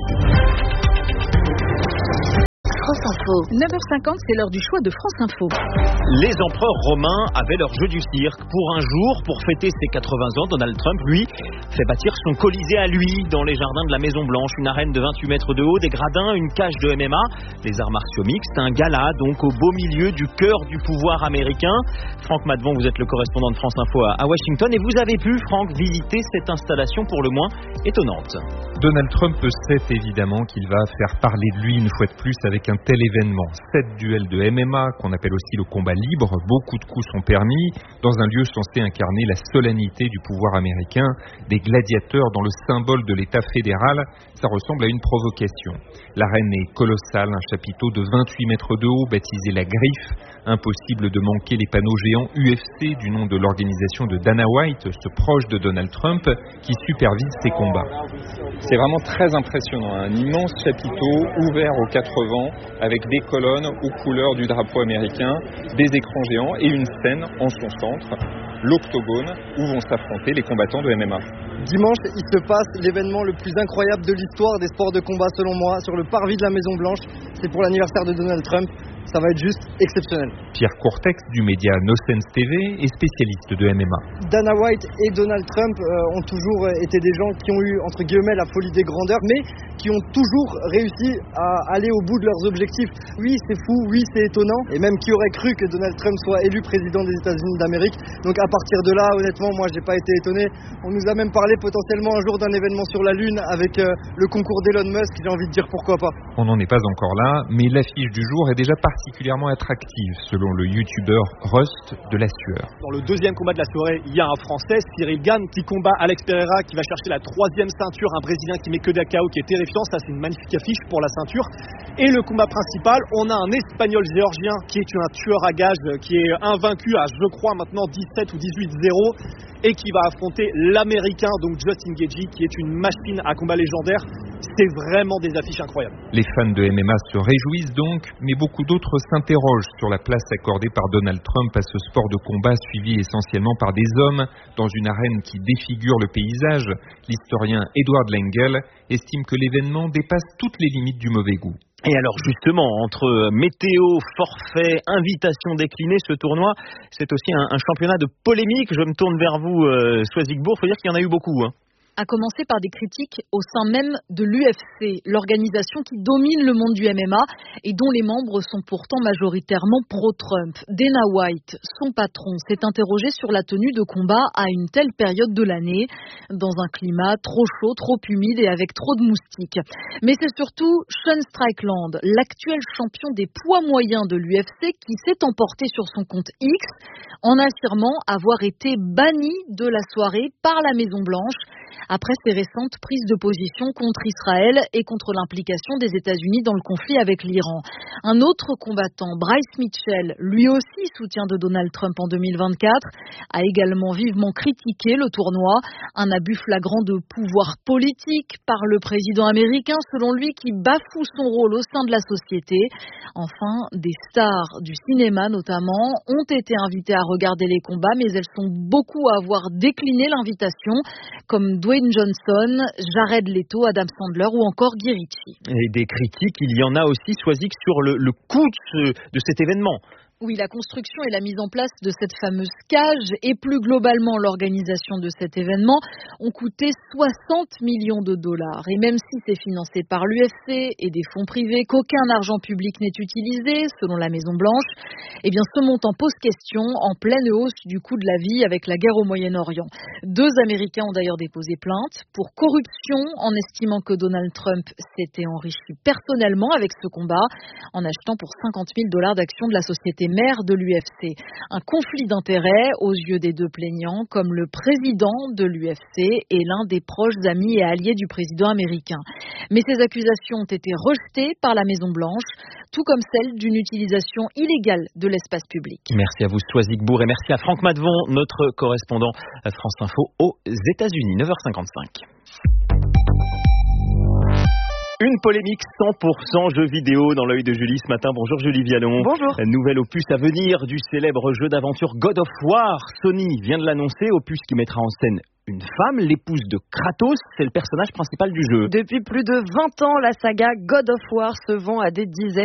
France Info. neuf heures cinquante, c'est l'heure du choix de France Info. Les empereurs romains avaient leur jeu du cirque. Pour un jour, pour fêter ses quatre-vingts ans, Donald Trump, lui, fait bâtir son Colisée à lui, dans les jardins de la Maison Blanche. Une arène de vingt-huit mètres de haut, des gradins, une cage de M M A, des arts martiaux mixtes, un gala, donc au beau milieu du cœur du pouvoir américain. Franck Madvon, vous êtes le correspondant de France Info à Washington, et vous avez pu, Franck, visiter cette installation pour le moins étonnante. Donald Trump sait évidemment qu'il va faire parler de lui une fois de plus avec un tel événement. Sept duels de M M A, qu'on appelle aussi le combat libre, beaucoup de coups sont permis, dans un lieu censé incarner la solennité du pouvoir américain, des gladiateurs dans le symbole de l'État fédéral. Ça ressemble à une provocation. L'arène est colossale, un chapiteau de vingt-huit mètres de haut, baptisé la Griffe. Impossible de manquer les panneaux géants U F C du nom de l'organisation de Dana White, ce proche de Donald Trump, qui supervise ces combats. C'est vraiment très impressionnant, un immense chapiteau ouvert aux quatre vents avec des colonnes aux couleurs du drapeau américain, des écrans géants et une scène en son centre, l'octogone où vont s'affronter les combattants de M M A. Dimanche, il se passe l'événement le plus incroyable de l'histoire des sports de combat selon moi, sur le parvis de la Maison Blanche. C'est pour l'anniversaire de Donald Trump. Ça va être juste exceptionnel. Pierre Courtex du média No Sense T V est spécialiste de M M A. Dana White et Donald Trump euh, ont toujours été des gens qui ont eu, entre guillemets, la folie des grandeurs, mais qui ont toujours réussi à aller au bout de leurs objectifs. Oui, c'est fou, oui, c'est étonnant, et même qui aurait cru que Donald Trump soit élu président des États-Unis d'Amérique. Donc à partir de là, honnêtement, moi, j'ai pas été étonné. On nous a même parlé potentiellement un jour d'un événement sur la Lune avec euh, le concours d'Elon Musk. J'ai envie de dire pourquoi pas. On n'en est pas encore là, mais l'affiche du jour est déjà particulièrement attractive, selon le youtubeur Rust de la Sueur. Dans le deuxième combat de la soirée, il y a un Français, Cyril Gann, qui combat Alex Pereira, qui va chercher la troisième ceinture, un Brésilien qui met que des K O, qui est terrifiant. Ça, c'est une magnifique affiche pour la ceinture. Et le combat principal, on a un Espagnol géorgien qui est un tueur à gages, qui est invaincu à, je crois, maintenant dix-sept ou dix-huit zéro, et qui va affronter l'Américain, donc Justin Gaethje, qui est une machine à combat légendaire. C'est vraiment des affiches incroyables. Les fans de M M A se réjouissent donc, mais beaucoup d'autres s'interrogent sur la place accordée par Donald Trump à ce sport de combat suivi essentiellement par des hommes dans une arène qui défigure le paysage. L'historien Edward Lengel estime que l'événement dépasse toutes les limites du mauvais goût. Et alors justement, entre météo, forfait, invitation déclinée, ce tournoi, c'est aussi un, un championnat de polémique. Je me tourne vers vous, euh, Soisig-Bourg, il faut dire qu'il y en a eu beaucoup, hein. À commencer par des critiques au sein même de l'U F C, l'organisation qui domine le monde du M M A. et dont les membres sont pourtant majoritairement pro-Trump. Dana White, son patron, s'est interrogé sur la tenue de combat à une telle période de l'année, dans un climat trop chaud, trop humide et avec trop de moustiques. Mais c'est surtout Sean Strickland, l'actuel champion des poids moyens de l'U F C, qui s'est emporté sur son compte X en affirmant avoir été banni de la soirée par la Maison-Blanche après ses récentes prises de position contre Israël et contre l'implication des États-Unis dans le conflit avec l'Iran. Un autre combattant, Bryce Mitchell, lui aussi soutien de Donald Trump en deux mille vingt-quatre, a également vivement critiqué le tournoi, un abus flagrant de pouvoir politique par le président américain, selon lui, qui bafoue son rôle au sein de la société. Enfin, des stars du cinéma notamment ont été invitées à regarder les combats, mais elles sont beaucoup à avoir décliné l'invitation, comme Dwayne Johnson, Jared Leto, Adam Sandler ou encore Guy Ritchie. Et des critiques, il y en a aussi, Soisig, sur le, le coût de, ce, de cet événement. Oui, la construction et la mise en place de cette fameuse cage et plus globalement l'organisation de cet événement ont coûté soixante millions de dollars. Et même si c'est financé par l'U F C et des fonds privés, qu'aucun argent public n'est utilisé, selon la Maison-Blanche, eh bien ce montant pose question en pleine hausse du coût de la vie avec la guerre au Moyen-Orient. Deux Américains ont d'ailleurs déposé plainte pour corruption en estimant que Donald Trump s'était enrichi personnellement avec ce combat en achetant pour cinquante mille dollars d'actions de la société maire de l'U F C. Un conflit d'intérêts aux yeux des deux plaignants, comme le président de l'U F C et l'un des proches amis et alliés du président américain. Mais ces accusations ont été rejetées par la Maison-Blanche, tout comme celle d'une utilisation illégale de l'espace public. Merci à vous, Soisig Bourg, et merci à Franck Madevon, notre correspondant à France Info aux États-Unis. neuf heures cinquante-cinq. Une polémique cent pour cent jeux vidéo dans l'œil de Julie ce matin. Bonjour Julie Vialon. Bonjour. Nouvel opus à venir du célèbre jeu d'aventure God of War. Sony vient de l'annoncer, opus qui mettra en scène une femme, l'épouse de Kratos, c'est le personnage principal du jeu. Depuis plus de vingt ans, la saga God of War se vend à des dizaines